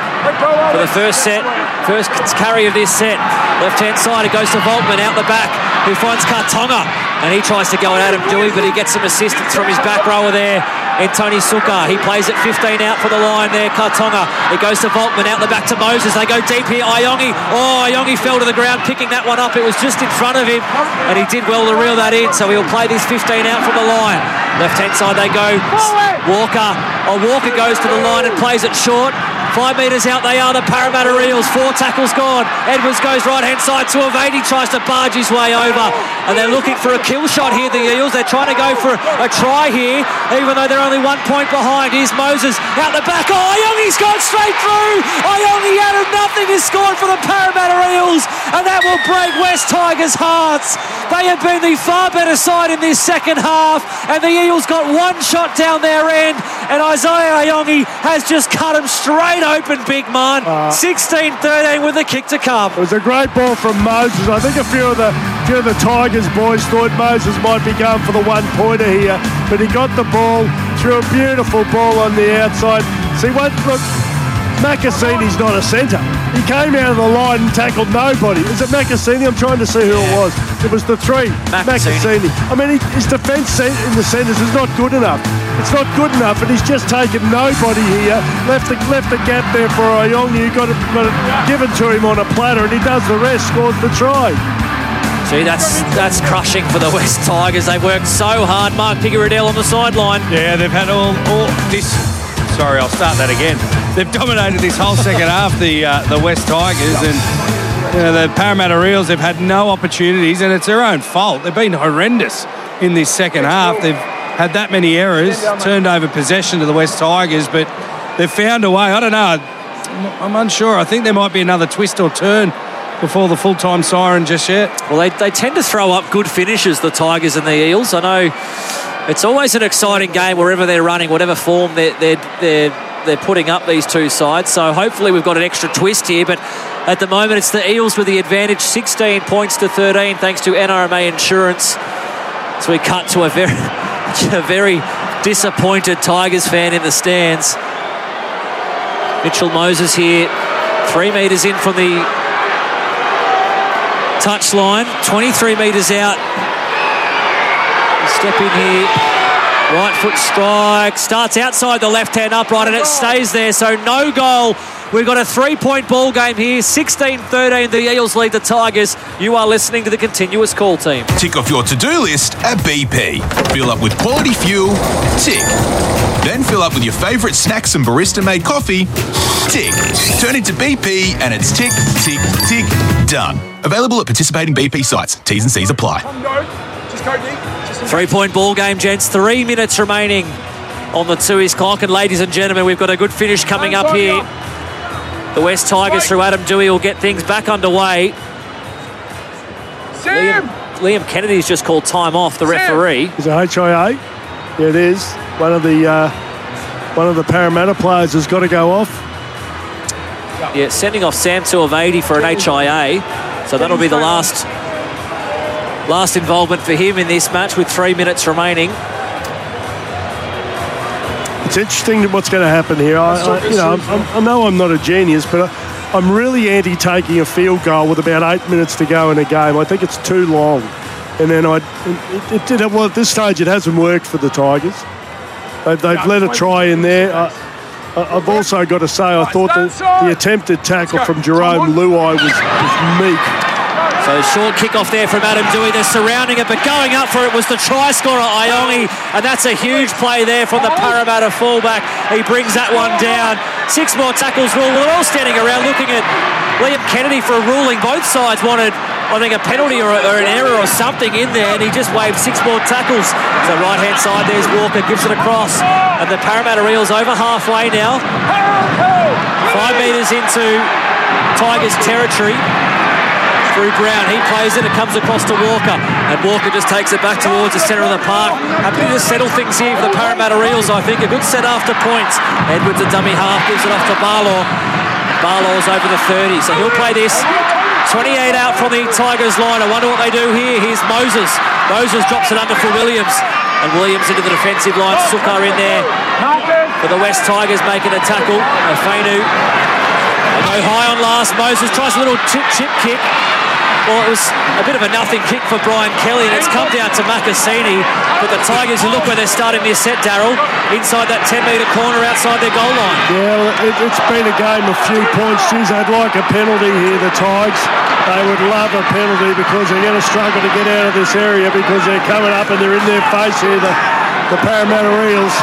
for the first set. First carry of this set. Left-hand side, it goes to Volkman out the back, who finds Kartonga. And he tries to go at Adam Dewey, but he gets some assistance from his back rower there, and Tony Suka. He plays it fifteen out for the line there, Kartonga. It goes to Volkman out the back to Moses. They go deep here. Iongi. Oh, Iongi fell to the ground picking that one up. It was just in front of him, and he did well to reel that in, so he'll play this fifteen out from the line. Left-hand side they go. Walker. Oh, Walker goes to the line and plays it short. Five metres out they are, the Parramatta Eels. Four tackles gone. Edwards goes right-hand side to Avadi, tries to barge his way over. And they're looking for a kill shot here, the Eels. They're trying to go for a, a try here, even though they're only one point behind. Here's Moses out the back. Oh, Iongi's gone straight through. Iongi out of nothing has scored for the Parramatta Eels. And that will break West Tigers' hearts. They have been the far better side in this second half. And the Eels got one shot down their end. And Isaiah Iongi has just cut him straight open, big man. Uh, sixteen thirteen with the kick to come. It was a great ball from Moses. I think a few of the few of the Tigers boys thought Moses might be going for the one-pointer here, but he got the ball, threw a beautiful ball on the outside. See what? Look, Macassini's not a centre. He came out of the line and tackled nobody. Is it Macassini? I'm trying to see who it was. It was the three. Macassini. I mean, he, his defence in the centres is not good enough. It's not good enough, and he's just taken nobody here. Left the left the gap there for Iongi, who got it, got it given to him on a platter, and he does the rest, scores the try. Gee, that's that's crushing for the West Tigers. They worked so hard. Mark Pigaradell on the sideline. Yeah, they've had all, all this. Sorry, I'll start that again. They've dominated this whole second half, the uh, the West Tigers, and you know, the Parramatta Eels have had no opportunities, and it's their own fault. They've been horrendous in this second half. They've had that many errors, turned over possession to the West Tigers, but they've found a way. I don't know. I'm unsure. I think there might be another twist or turn before the full-time siren just yet. Well, they, they tend to throw up good finishes, the Tigers and the Eels. I know it's always an exciting game wherever they're running, whatever form they're, they're, they're, they're putting up, these two sides. So hopefully we've got an extra twist here, but at the moment it's the Eels with the advantage, sixteen points to thirteen, thanks to N R M A Insurance. So we cut to a very... a very disappointed Tigers fan in the stands. Mitchell Moses here, three metres in from the touchline, twenty-three metres out. Step in here, right foot strike, starts outside the left-hand upright and it stays there, so no goal. We've got a three-point ball game here, sixteen thirteen, the Eels lead the Tigers. You are listening to the Continuous Call team. Tick off your to-do list at B P. Fill up with quality fuel, tick. Then fill up with your favourite snacks and barista-made coffee, tick. Turn it to B P and it's tick, tick, tick, done. Available at participating B P sites. T's and C's apply. Three-point ball game, gents. Three minutes remaining on the two-ish clock. And ladies and gentlemen, we've got a good finish coming up here. The West Tigers through Adam Dewey will get things back underway. Liam, Liam Kennedy's just called time off, the referee. Is it H I A? Yeah, it is. One of the uh, one of the Parramatta players has got to go off. Yeah, sending off Sam Tuivasa for an H I A. So that'll be the last last involvement for him in this match with three minutes remaining. It's interesting what's going to happen here. I, I, you know, I'm, I know I'm not a genius, but I, I'm really anti taking a field goal with about eight minutes to go in a game. I think it's too long. And then I, it, it did. Well, at this stage, it hasn't worked for the Tigers. They've, they've let a try in there. I, I've also got to say, I thought the, the attempted tackle from Jerome Luai was, was meek. So short kick off there from Adam Dewey. They're surrounding it, but going up for it was the try scorer, Iongi, and that's a huge play there from the Parramatta fullback. He brings that one down. Six more tackles rule. Well, they're all standing around looking at Liam Kennedy for a ruling. Both sides wanted, I think, a penalty or, a, or an error or something in there, and he just waved six more tackles. So right-hand side, there's Walker, gives it across, and the Parramatta Eels over halfway now. Five metres into Tigers territory. Through Brown, he plays it, it comes across to Walker, and Walker just takes it back towards the centre of the park. Happy to settle things here for the Parramatta Eels, I think. A good set after points. Edwards, a dummy half, gives it off to Barlaw. Barlaw's over the thirty, so he'll play this. twenty-eight out from the Tigers line. I wonder what they do here. Here's Moses. Moses drops it under for Williams, and Williams into the defensive line. Sukkar in there for the West Tigers, making a tackle. Afenu. They go high on last. Moses tries a little chip chip kick. Well, it was a bit of a nothing kick for Brian Kelly, and it's come down to Makasini. But the Tigers, you look where they're starting their set, Daryl, inside that ten-metre corner outside their goal line. Yeah, well, it, it's been a game of few points. Geez, they'd like a penalty here, the Tigers. They would love a penalty because they're going to struggle to get out of this area because they're coming up and they're in their face here, the, the Parramatta Eels.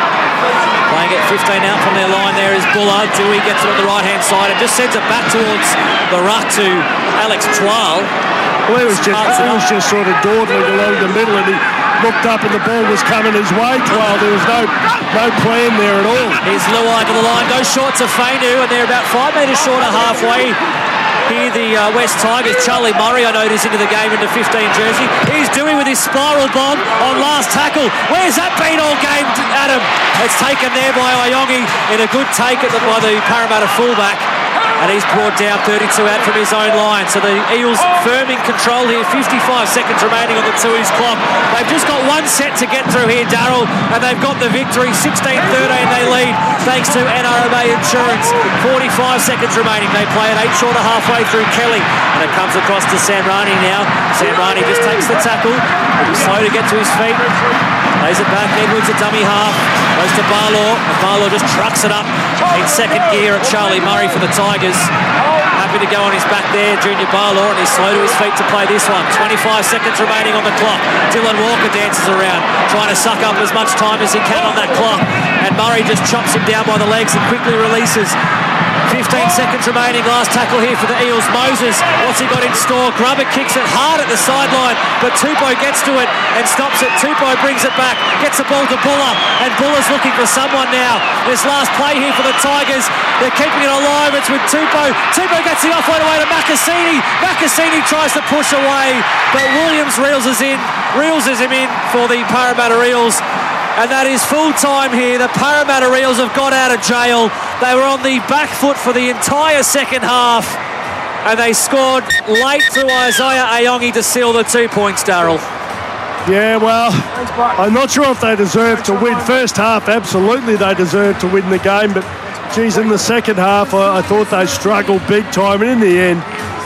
Playing it fifteen out from their line there is Buller. Dewey gets it on the right-hand side and just sends it back towards the ruck to Alex Twal. Well, he was just, he was just sort of dawdling along the middle, and he looked up and the ball was coming his way, Twal. There was no no plan there at all. Here's Luai to the line, goes short to Fainu, and they're about five metres short of halfway. Here the uh, West Tigers, Charlie Murray, I notice, into the game into fifteen jersey. Here's Dewey with his spiral bomb on last tackle. Where's that been all game, Adam? It's taken there by Iongi in a good take at the, by the Parramatta fullback. And he's brought down thirty-two out from his own line. So the Eels firm in control here. fifty-five seconds remaining on the Tooheys clock. They've just got one set to get through here, Darryl, and they've got the victory. sixteen thirteen they lead thanks to N R M A Insurance. forty-five seconds remaining. They play it eight short of halfway through Kelly. And it comes across to Samrani now. Samrani just takes the tackle. He'll be slow to get to his feet. Lays it back. Edwards a dummy half. Goes to Barlaw. And Barlaw just trucks it up in second gear at Charlie Murray for the Tigers. Happy to go on his back there, Junior Barlaw, and he's slow to his feet to play this one. twenty-five seconds remaining on the clock. Dylan Walker dances around, trying to suck up as much time as he can on that clock. And Murray just chops him down by the legs and quickly releases. fifteen seconds remaining, last tackle here for the Eels. Moses, what's he got in store? Grubber kicks it hard at the sideline, but Tupou gets to it and stops it. Tupou brings it back, gets the ball to Buller, and Buller's looking for someone now. This last play here for the Tigers, they're keeping it alive. It's with Tupou. Tupou gets the offload away to Makasini. Makasini tries to push away, but Williams reels us in, reels us him in for the Parramatta Eels. And that is full time here. The Parramatta Eels have got out of jail. They were on the back foot for the entire second half, and they scored late through Isaiah Iongi to seal the two points, Darryl. Yeah, well, I'm not sure if they deserve to win. First half, absolutely they deserved to win the game, but geez, in the second half, I, I thought they struggled big time, and in the end,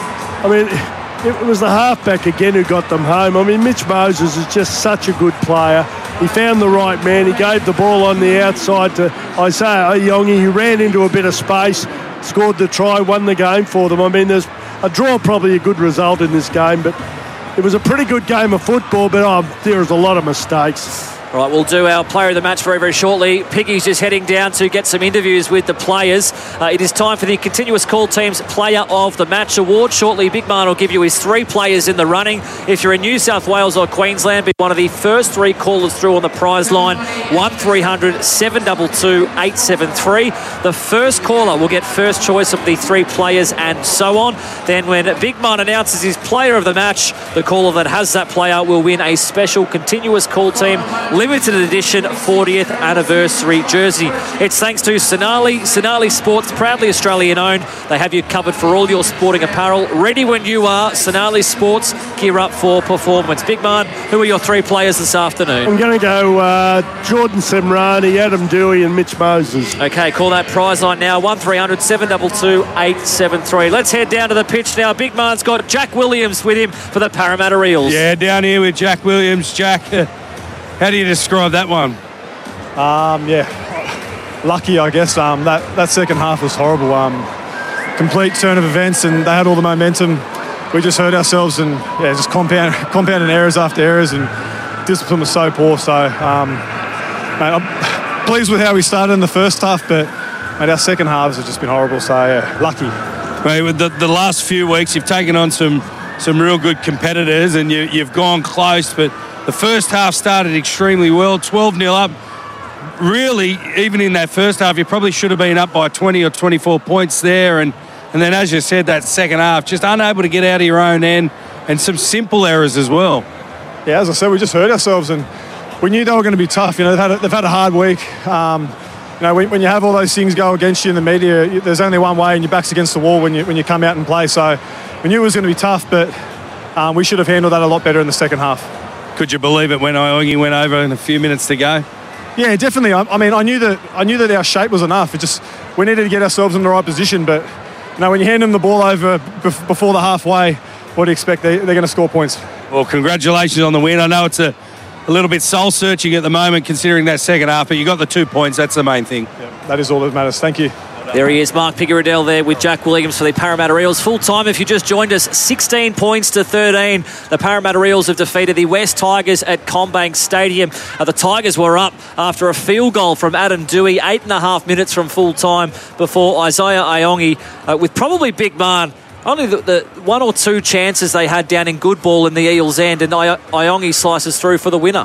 I mean, it was the halfback again who got them home. I mean, Mitch Moses is just such a good player. He found the right man. He gave the ball on the outside to Isaiah Iongi, who ran into a bit of space, scored the try, won the game for them. I mean, there's a draw, probably a good result in this game, but it was a pretty good game of football, but oh, there was a lot of mistakes. Right, we'll do our player of the match very, very shortly. Piggy's just heading down to get some interviews with the players. Uh, it is time for the Continuous Call Team's Player of the Match award. Shortly, Big Man will give you his three players in the running. If you're in New South Wales or Queensland, be one of the first three callers through on the prize line. one three hundred seven two two eight seven three. The first caller will get first choice of the three players and so on. Then when Big Man announces his Player of the Match, the caller that has that player will win a special Continuous Call Team limited edition fortieth anniversary jersey. It's thanks to Sonali. Sonali Sports, proudly Australian owned. They have you covered for all your sporting apparel. Ready when you are. Sonali Sports, gear up for performance. Big Man, who are your three players this afternoon? I'm going to go uh, Jordan Samrani, Adam Dewey and Mitch Moses. Okay, call that prize line now. one three hundred seven two two eight seven three. Let's head down to the pitch now. Big Man's got Jack Williams with him for the Parramatta Eels. Yeah, down here with Jack Williams. Jack, how do you describe that one? Um, yeah, lucky, I guess. Um, that, that second half was horrible. Um, complete turn of events, and they had all the momentum. We just hurt ourselves, and yeah, just compound, compounding errors after errors, and discipline was so poor. So, um, mate, I'm pleased with how we started in the first half, but and our second halves have just been horrible. So yeah, lucky. Mate, with the, the last few weeks, you've taken on some some real good competitors, and you, you've gone close. But the first half started extremely well, twelve nil up. Really, even in that first half, you probably should have been up by twenty or twenty-four points there. And, and then, as you said, that second half, just unable to get out of your own end, and some simple errors as well. Yeah, as I said, we just hurt ourselves, and we knew they were going to be tough. You know, they've had a, they've had a hard week. Um, you know, when, when you have all those things go against you in the media, there's only one way, and your back's against the wall when you when you come out and play. So we knew it was going to be tough, but um, we should have handled that a lot better in the second half. Could you believe it when Iongi went over in a few minutes to go? Yeah, definitely. I, I mean, I knew that I knew that our shape was enough. It just we needed to get ourselves in the right position. But you know, when you hand them the ball over bef- before the halfway, what do you expect? They, they're going to score points. Well, congratulations on the win. I know it's a, a little bit soul-searching at the moment, considering that second half, but you got the two points. That's the main thing. Yeah, that is all that matters. Thank you. There he is, Mark Picaradell there with Jack Williams for the Parramatta Eels. Full time, if you just joined us, sixteen points to thirteen. The Parramatta Eels have defeated the West Tigers at CommBank Stadium. Uh, the Tigers were up after a field goal from Adam Dewey, eight and a half minutes from full time before Isaiah Iongi, uh, with probably Big Man. Only the, the one or two chances they had down in good ball in the Eels' end, and I- Iongi slices through for the winner.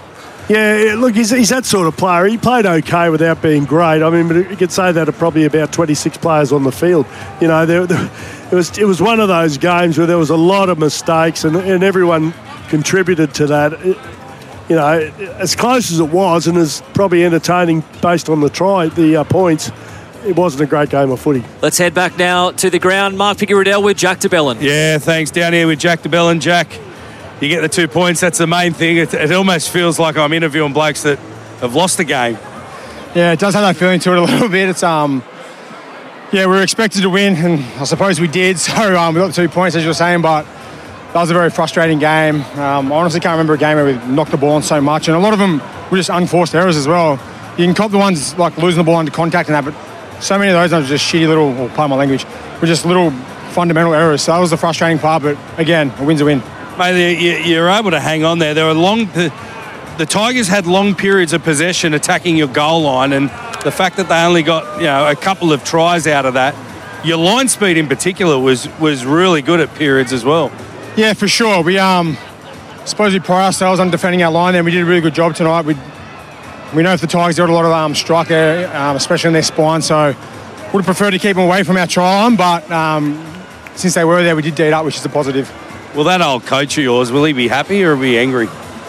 Yeah, look, he's, he's that sort of player. He played okay without being great. I mean, but you could say that of probably about twenty-six players on the field. You know, there, there, it was it was one of those games where there was a lot of mistakes, and, and everyone contributed to that. It, you know, as close as it was, and as probably entertaining based on the try, the uh, points, it wasn't a great game of footy. Let's head back now to the ground. Mark Picaradell with Jack de Belin. Yeah, thanks. Down here with Jack de Belin. Jack, you get the two points. That's the main thing. It, it almost feels like I'm interviewing blokes that have lost the game. Yeah, it does have that feeling to it a little bit. It's um, yeah, we were expected to win, and I suppose we did. So um, we got the two points, as you were saying, but that was a very frustrating game. Um, I honestly can't remember a game where we knocked the ball on so much, and a lot of them were just unforced errors as well. You can cop the ones like losing the ball under contact and that, but so many of those ones were just shitty little, or pardon my language, were just little fundamental errors. So that was the frustrating part, but again, a win's a win. Mate, you, you're able to hang on there. There were long. The, the Tigers had long periods of possession attacking your goal line, and the fact that they only got you know a couple of tries out of that, your line speed in particular was was really good at periods as well. Yeah, for sure. We um, suppose we pride ourselves on defending our line, and we did a really good job tonight. We we know if the Tigers got a lot of um, strike area, um, especially in their spine, so would have preferred to keep them away from our try line, but um, since they were there, we did D it up, which is a positive. Well, that old coach of yours, will he be happy or be angry?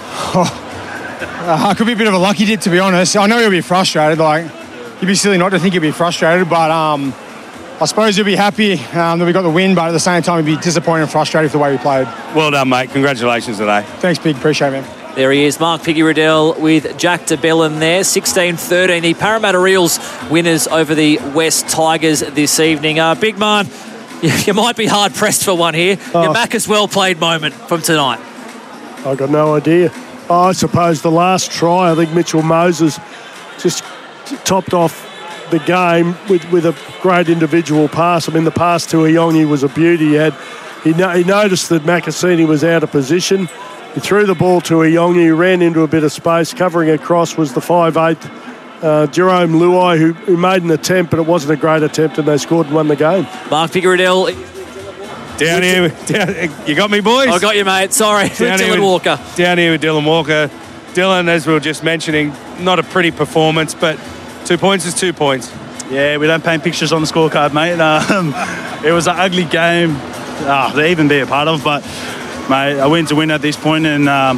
Oh, uh, could be a bit of a lucky dip, to be honest. I know he'll be frustrated. Like, you'd be silly not to think he'd be frustrated, but um, I suppose he'll be happy um, that we got the win, but at the same time, he'd be disappointed and frustrated with the way we played. Well done, mate. Congratulations today. Thanks, Big. Appreciate it, man. There he is, Mark Picaradell with Jack de Belin there, sixteen thirteen. The Parramatta Eels winners over the West Tigers this evening. Uh, Big Man, you, you might be hard-pressed for one here. Oh. Your Macca's well-played moment from tonight. I got no idea. Oh, I suppose the last try, I think Mitchell Moses just topped off the game with, with a great individual pass. I mean, the pass to Iongi was a beauty. He had he, no, he noticed that Macassini was out of position. He threw the ball to Iongi, ran into a bit of space. Covering across was the five eight uh, Jerome Luai, who, who made an attempt, but it wasn't a great attempt, and they scored and won the game. Mark Picaradell. Down here, down, you got me, boys? I got you, mate. Sorry. Down Dylan with, Walker. Down here with Dylan Walker. Dylan, as we were just mentioning, not a pretty performance, but two points is two points. Yeah, we don't paint pictures on the scorecard, mate. Um, it was an ugly game oh, to even be a part of, but, mate, a win's a win at this point, and, um,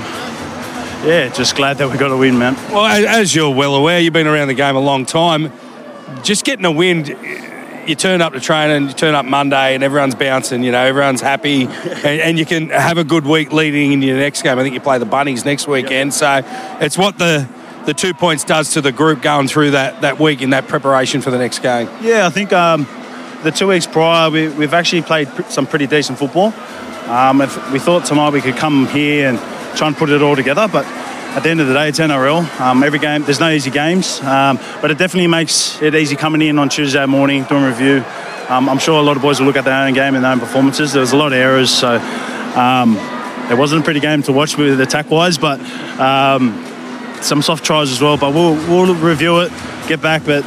yeah, just glad that we got a win, man. Well, as you're well aware, you've been around the game a long time. Just getting a win, you turn up to training, you turn up Monday and everyone's bouncing, you know, everyone's happy and, and you can have a good week leading into your next game. I think you play the Bunnies next weekend. So it's what the, the two points does to the group going through that, that week in that preparation for the next game. Yeah, I think um, the two weeks prior, we, we've actually played some pretty decent football. Um, if we thought tonight we could come here and try and put it all together, but at the end of the day, it's N R L. Um, every game, there's no easy games, um, but it definitely makes it easy coming in on Tuesday morning, doing a review. Um, I'm sure a lot of boys will look at their own game and their own performances. There was a lot of errors, so um, it wasn't a pretty game to watch with attack-wise, but um, some soft tries as well. But we'll, we'll review it, get back, but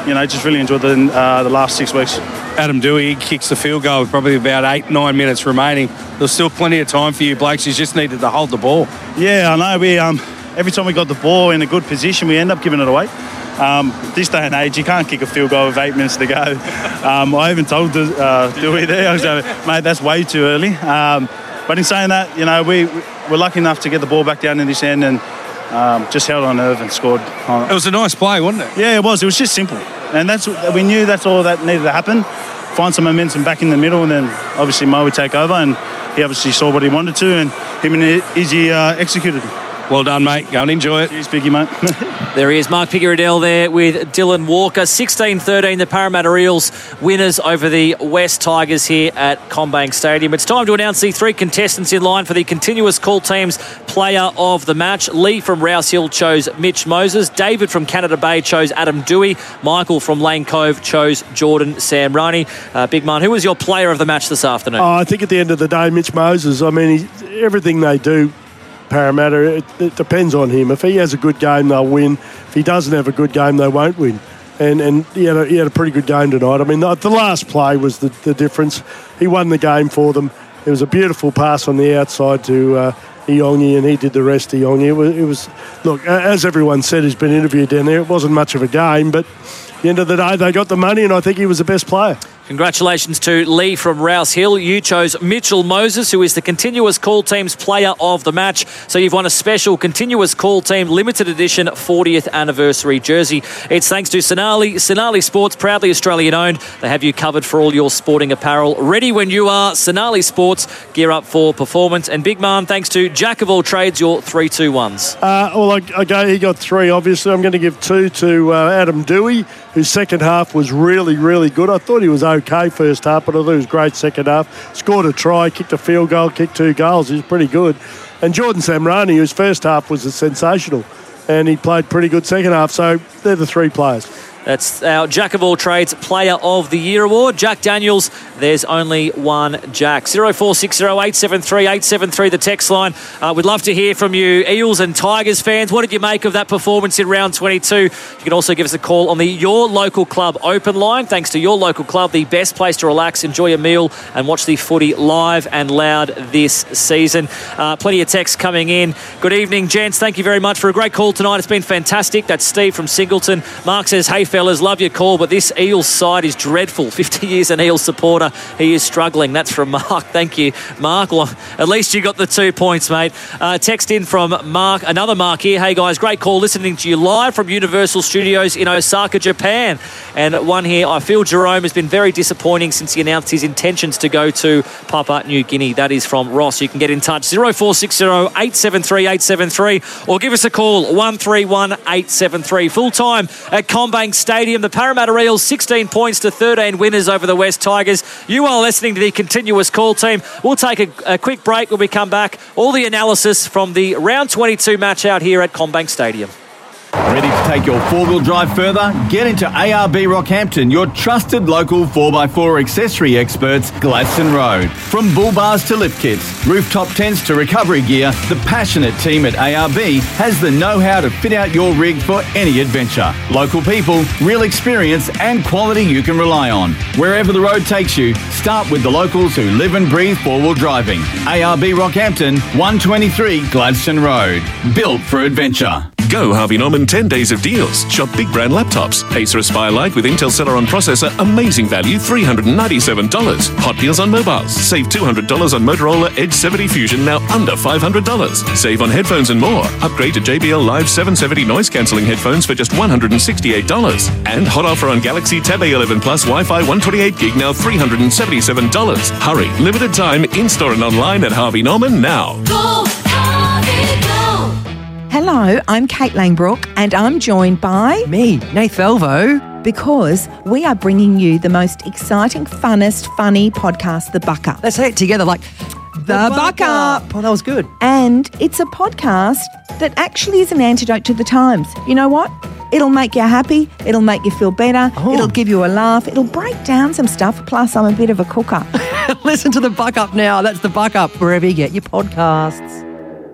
you know, just really enjoyed the uh, the last six weeks. Adam Dewey kicks the field goal with probably about eight, nine minutes remaining. There's still plenty of time for you, Blakes. You just needed to hold the ball. Yeah, I know. We um, every time we got the ball in a good position, we end up giving it away. Um, this day and age, you can't kick a field goal with eight minutes to go. Um, I even told uh, Dewey there, I was like, mate, that's way too early. Um, but in saying that, you know, we, we were lucky enough to get the ball back down in this end and um, just held on nerve and scored. On it was a nice play, wasn't it? Yeah, it was. It was just simple. And that's we knew that's all that needed to happen. Find some momentum back in the middle, and then obviously Mo would take over, and he obviously saw what he wanted to, and him and Izzy uh, executed. Well done, mate. Go and enjoy it. Cheers, Biggie, mate. There he is, Mark Picaradell there with Dylan Walker. sixteen thirteen, the Parramatta Eels winners over the West Tigers here at CommBank Stadium. It's time to announce the three contestants in line for the continuous call team's player of the match. Lee from Rouse Hill chose Mitch Moses. David from Canada Bay chose Adam Dewey. Michael from Lane Cove chose Jordan Samrani. Uh, Big Man, who was your player of the match this afternoon? Oh, I think at the end of the day, Mitch Moses. I mean, he, everything they do, Parramatta, it, it depends on him. If he has a good game, they'll win. If he doesn't have a good game, they won't win. And and he had a, he had a pretty good game tonight. I mean, the, the last play was the, the difference. He won the game for them. It was a beautiful pass on the outside to uh, Iongi, and he did the rest to Iongi. It was, it was, look, as everyone said who's been interviewed down there, it wasn't much of a game, but at the end of the day, they got the money, and I think he was the best player. Congratulations to Lee from Rouse Hill. You chose Mitchell Moses, who is the Continuous Call Team's player of the match. So you've won a special Continuous Call Team limited edition fortieth anniversary jersey. It's thanks to Sonali. Sonali Sports, proudly Australian owned. They have you covered for all your sporting apparel. Ready when you are. Sonali Sports, gear up for performance. And Big Man, thanks to Jack of all trades, your three two ones. Uh, well, I, I go, he got three, obviously. I'm going to give two to uh, Adam Dewey, whose second half was really, really good. I thought he was okay first half, but I thought he was great second half. Scored a try, kicked a field goal, kicked two goals. He was pretty good. And Jordan Samrani, whose first half was sensational, and he played pretty good second half. So they're the three players. That's our Jack of all trades Player of the Year award. Jack Daniels, there's only one Jack. zero four six zero eight seven three eight seven three, the text line. Uh, we'd love to hear from you, Eels and Tigers fans. What did you make of that performance in round twenty-two? You can also give us a call on the Your Local Club open line. Thanks to Your Local Club, the best place to relax, enjoy a meal and watch the footy live and loud this season. Uh, plenty of texts coming in. Good evening, gents. Thank you very much for a great call tonight. It's been fantastic. That's Steve from Singleton. Mark says, hey, fellas, love your call, but this Eels side is dreadful. fifty years an Eels supporter. He is struggling. That's from Mark. Thank you, Mark. Well, at least you got the two points, mate. Uh, text in from Mark, another Mark here. Hey, guys, great call. Listening to you live from Universal Studios in Osaka, Japan. And one here, I feel Jerome has been very disappointing since he announced his intentions to go to Papua New Guinea. That is from Ross. You can get in touch, zero four six zero eight seven three eight seven three, or give us a call, one three one eight seven three. Full time at CommBank Stadium. The Parramatta Eels, sixteen points to thirteen winners over the West Tigers. You are listening to the Continuous Call Team. We'll take a, a quick break when we come back. All the analysis from the round twenty-two match out here at CommBank Stadium. Ready to take your four-wheel drive further? Get into A R B Rockhampton, your trusted local four by four accessory experts, Gladstone Road. From bull bars to lift kits, rooftop tents to recovery gear, the passionate team at A R B has the know-how to fit out your rig for any adventure. Local people, real experience and quality you can rely on. Wherever the road takes you, start with the locals who live and breathe four-wheel driving. A R B Rockhampton, one twenty-three Gladstone Road. Built for adventure. Go Harvey Norman ten days of deals. Shop big brand laptops. Acer Aspire Lite with Intel Celeron processor. Amazing value, three hundred ninety-seven dollars. Hot deals on mobiles. Save two hundred dollars on Motorola Edge seventy Fusion, now under five hundred dollars. Save on headphones and more. Upgrade to J B L Live seven seventy noise cancelling headphones for just one hundred sixty-eight dollars. And hot offer on Galaxy Tab A eleven Plus Wi-Fi one twenty-eight gig, now three hundred seventy-seven dollars. Hurry, limited time, in-store and online at Harvey Norman now. Go, Harvey, go. Hello, I'm Kate Langbrook and I'm joined by... me, Nath Velvo. Because we are bringing you the most exciting, funnest, funny podcast, The Buck Up. Let's say it together like... The, the Buck, Buck Up. Up. Oh, that was good. And it's a podcast that actually is an antidote to the times. You know what? It'll make you happy. It'll make you feel better. Oh. It'll give you a laugh. It'll break down some stuff. Plus, I'm a bit of a cooker. Listen to The Buck Up now. That's The Buck Up, wherever you get your podcasts.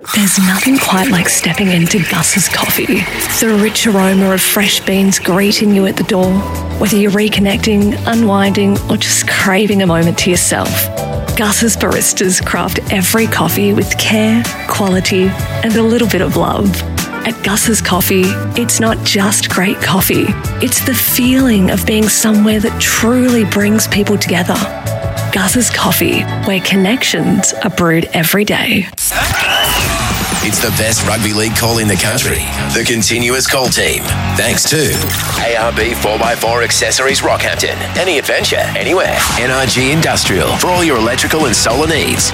There's nothing quite like stepping into Gus's Coffee. The rich aroma of fresh beans greeting you at the door. Whether you're reconnecting, unwinding, or just craving a moment to yourself, Gus's baristas craft every coffee with care, quality, and a little bit of love. At Gus's Coffee, it's not just great coffee. It's the feeling of being somewhere that truly brings people together. Gus's Coffee, where connections are brewed every day. It's the best rugby league call in the country. The Continuous Call Team. Thanks to A R B four by four Accessories Rockhampton. Any adventure, anywhere. N R G Industrial for all your electrical and solar needs.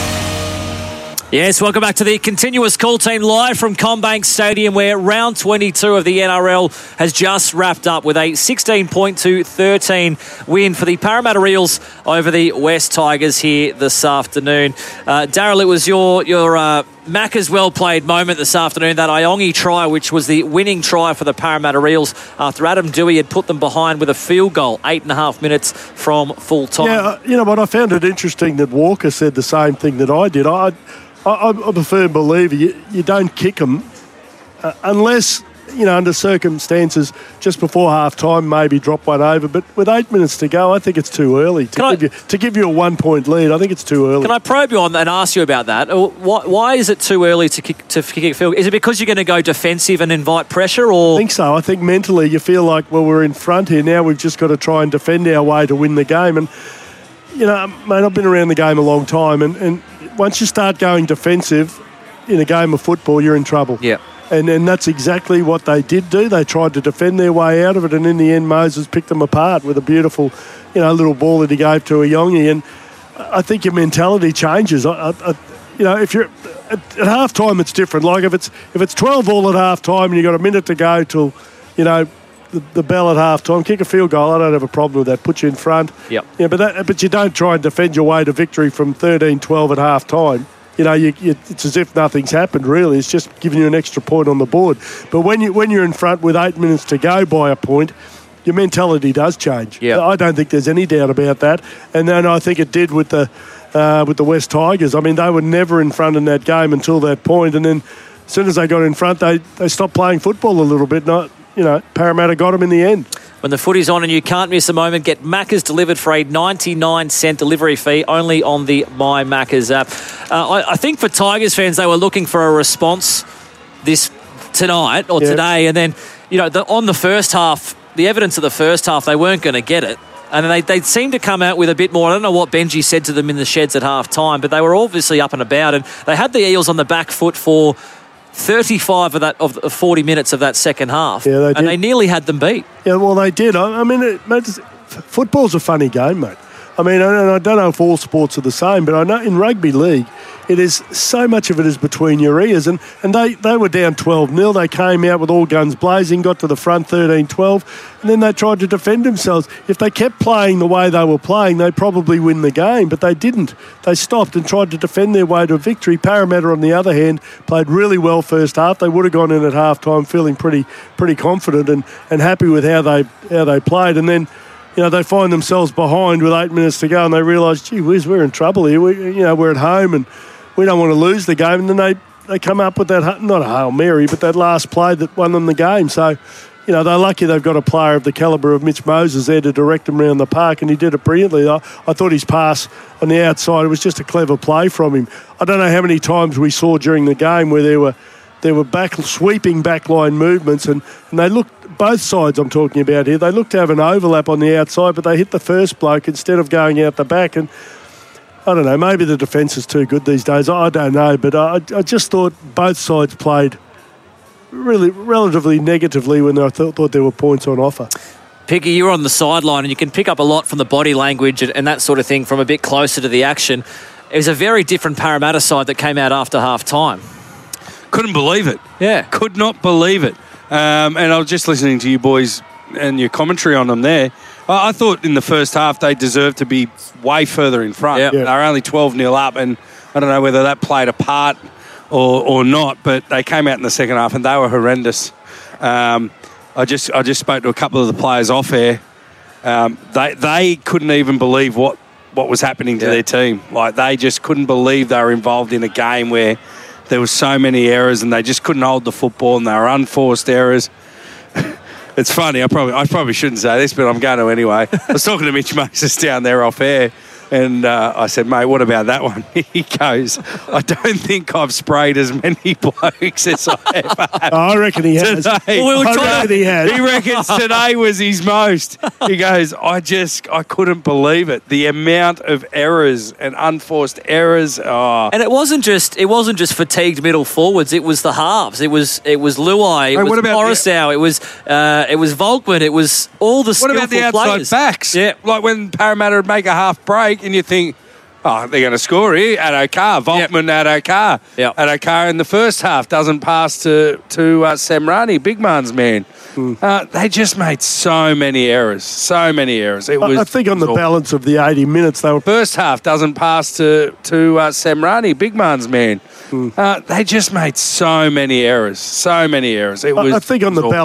Yes, welcome back to the Continuous Call Team live from CommBank Stadium, where round twenty-two of the N R L has just wrapped up with a sixteen point to thirteen win for the Parramatta Eels over the West Tigers here this afternoon. Uh, Daryl, it was your your uh, Macca's well-played moment this afternoon, that Iongi try, which was the winning try for the Parramatta Eels after Adam Doueihi had put them behind with a field goal, eight and a half minutes from full time. Yeah, you know what, I found it interesting that Walker said the same thing that I did. I I, I'm a firm believer you, you don't kick them uh, unless, you know, under circumstances just before half-time maybe drop one over. But with eight minutes to go, I think it's too early to, give, I, you, to give you a one-point lead. I think it's too early. Can I probe you on that and ask you about that? Why, why is it too early to kick, to kick a field? Is it because you're going to go defensive and invite pressure? Or? I think so. I think mentally you feel like, well, we're in front here now. We've just got to try and defend our way to win the game. And, you know, mate, I've been around the game a long time, and, and once you start going defensive in a game of football, you're in trouble. Yeah. And and that's exactly what they did do. They tried to defend their way out of it, and in the end, Moses picked them apart with a beautiful, you know, little ball that he gave to Iongi. And I think your mentality changes. I, I, you know, if you're at, at half time, it's different. Like if it's if it's twelve all at half time and you've got a minute to go till, you know, the, the bell at half time, kick a field goal. I don't have a problem with that. Put you in front. Yep. Yeah, but that, but you don't try and defend your way to victory from thirteen twelve at half time. You know, you, you, it's as if nothing's happened, really. It's just giving you an extra point on the board. But when, you, when you're in front with eight minutes to go by a point, your mentality does change. Yeah. I don't think there's any doubt about that. And then I think it did with the uh, with the West Tigers. I mean, they were never in front in that game until that point. And then as soon as they got in front, they, they stopped playing football a little bit. Not, you know, Parramatta got them in the end. When the footy's on and you can't miss a moment, get Macca's delivered for a ninety-nine cent delivery fee only on the My Macca's app. Uh, I, I think for Tigers fans, they were looking for a response this tonight or yeah. today. And then, you know, the, on the first half, the evidence of the first half, they weren't going to get it. And they, they seemed to come out with a bit more. I don't know what Benji said to them in the sheds at half time, but they were obviously up and about. And they had the Eels on the back foot for thirty-five of that of the forty minutes of that second half, yeah, they did. And they nearly had them beat. Yeah, well, they did. I, I mean, it, mate, football's a funny game, mate. I mean, I, I don't know if all sports are the same, but I know in rugby league, it is so much of it is between your ears. And, and they, they were down twelve nil. They came out with all guns blazing, got to the front thirteen twelve, and then they tried to defend themselves. If they kept playing the way they were playing, they'd probably win the game, but they didn't. They stopped and tried to defend their way to a victory. Parramatta, on the other hand, played really well first half. They would have gone in at half time feeling pretty pretty confident and, and happy with how they how they played. And then, you know, they find themselves behind with eight minutes to go, and they realise, gee whiz, we're in trouble here. We, you know, we're at home, and we don't want to lose the game. And then they, they come up with that, not a Hail Mary, but that last play that won them the game. So, you know, they're lucky they've got a player of the calibre of Mitch Moses there to direct them around the park, and he did it brilliantly. I, I thought his pass on the outside, it was just a clever play from him. I don't know how many times we saw during the game where there were there were back sweeping backline movements, and, and they looked, both sides I'm talking about here, they looked to have an overlap on the outside, but they hit the first bloke instead of going out the back. And I don't know, maybe the defence is too good these days. I don't know, but I, I just thought both sides played really relatively negatively when I th- thought there were points on offer. Piggy, you're on the sideline, and you can pick up a lot from the body language and, and that sort of thing from a bit closer to the action. It was a very different Parramatta side that came out after half time. Couldn't believe it. Yeah. Could not believe it. Um, and I was just listening to you boys and your commentary on them there. I, I thought in the first half they deserved to be way further in front. Yep. They were only twelve nil up, and I don't know whether that played a part or, or not, but they came out in the second half and they were horrendous. Um, I just I just spoke to a couple of the players off air. Um, they they couldn't even believe what, what was happening to yeah. their team. Like, they just couldn't believe they were involved in a game where there were so many errors and they just couldn't hold the football and they were unforced errors. It's funny, I probably I probably shouldn't say this, but I'm going to anyway. I was talking to Mitch Moses down there off air, and uh, I said, mate, what about that one? He goes, I don't think I've sprayed as many blokes as I ever have. I reckon he has. Today. Well, we were I trying- reckon he has. He reckons today was his most. He goes, I just, I couldn't believe it. The amount of errors and unforced errors. Oh. And it wasn't just it wasn't just fatigued middle forwards. It was the halves. It was it was Luai. It Hey, was what about Morrisau. It was uh, it was Volkman. It was all the What skillful about the outside players. backs? Yeah. Like when Parramatta would make a half break and you think, oh, they're going to score here. Adokar, Volkman, yep. Adokar. Yep. Adokar in the first half doesn't pass to, to uh, Semrani, Big Man's man. Mm. Uh, they just made so many errors. So many errors. It was. I think on the awful. balance of the eighty minutes, they were. First half doesn't pass to, to uh, Semrani, Big Man's man. Mm. Uh, they just made so many errors. So many errors. It was. I think on the awful. balance.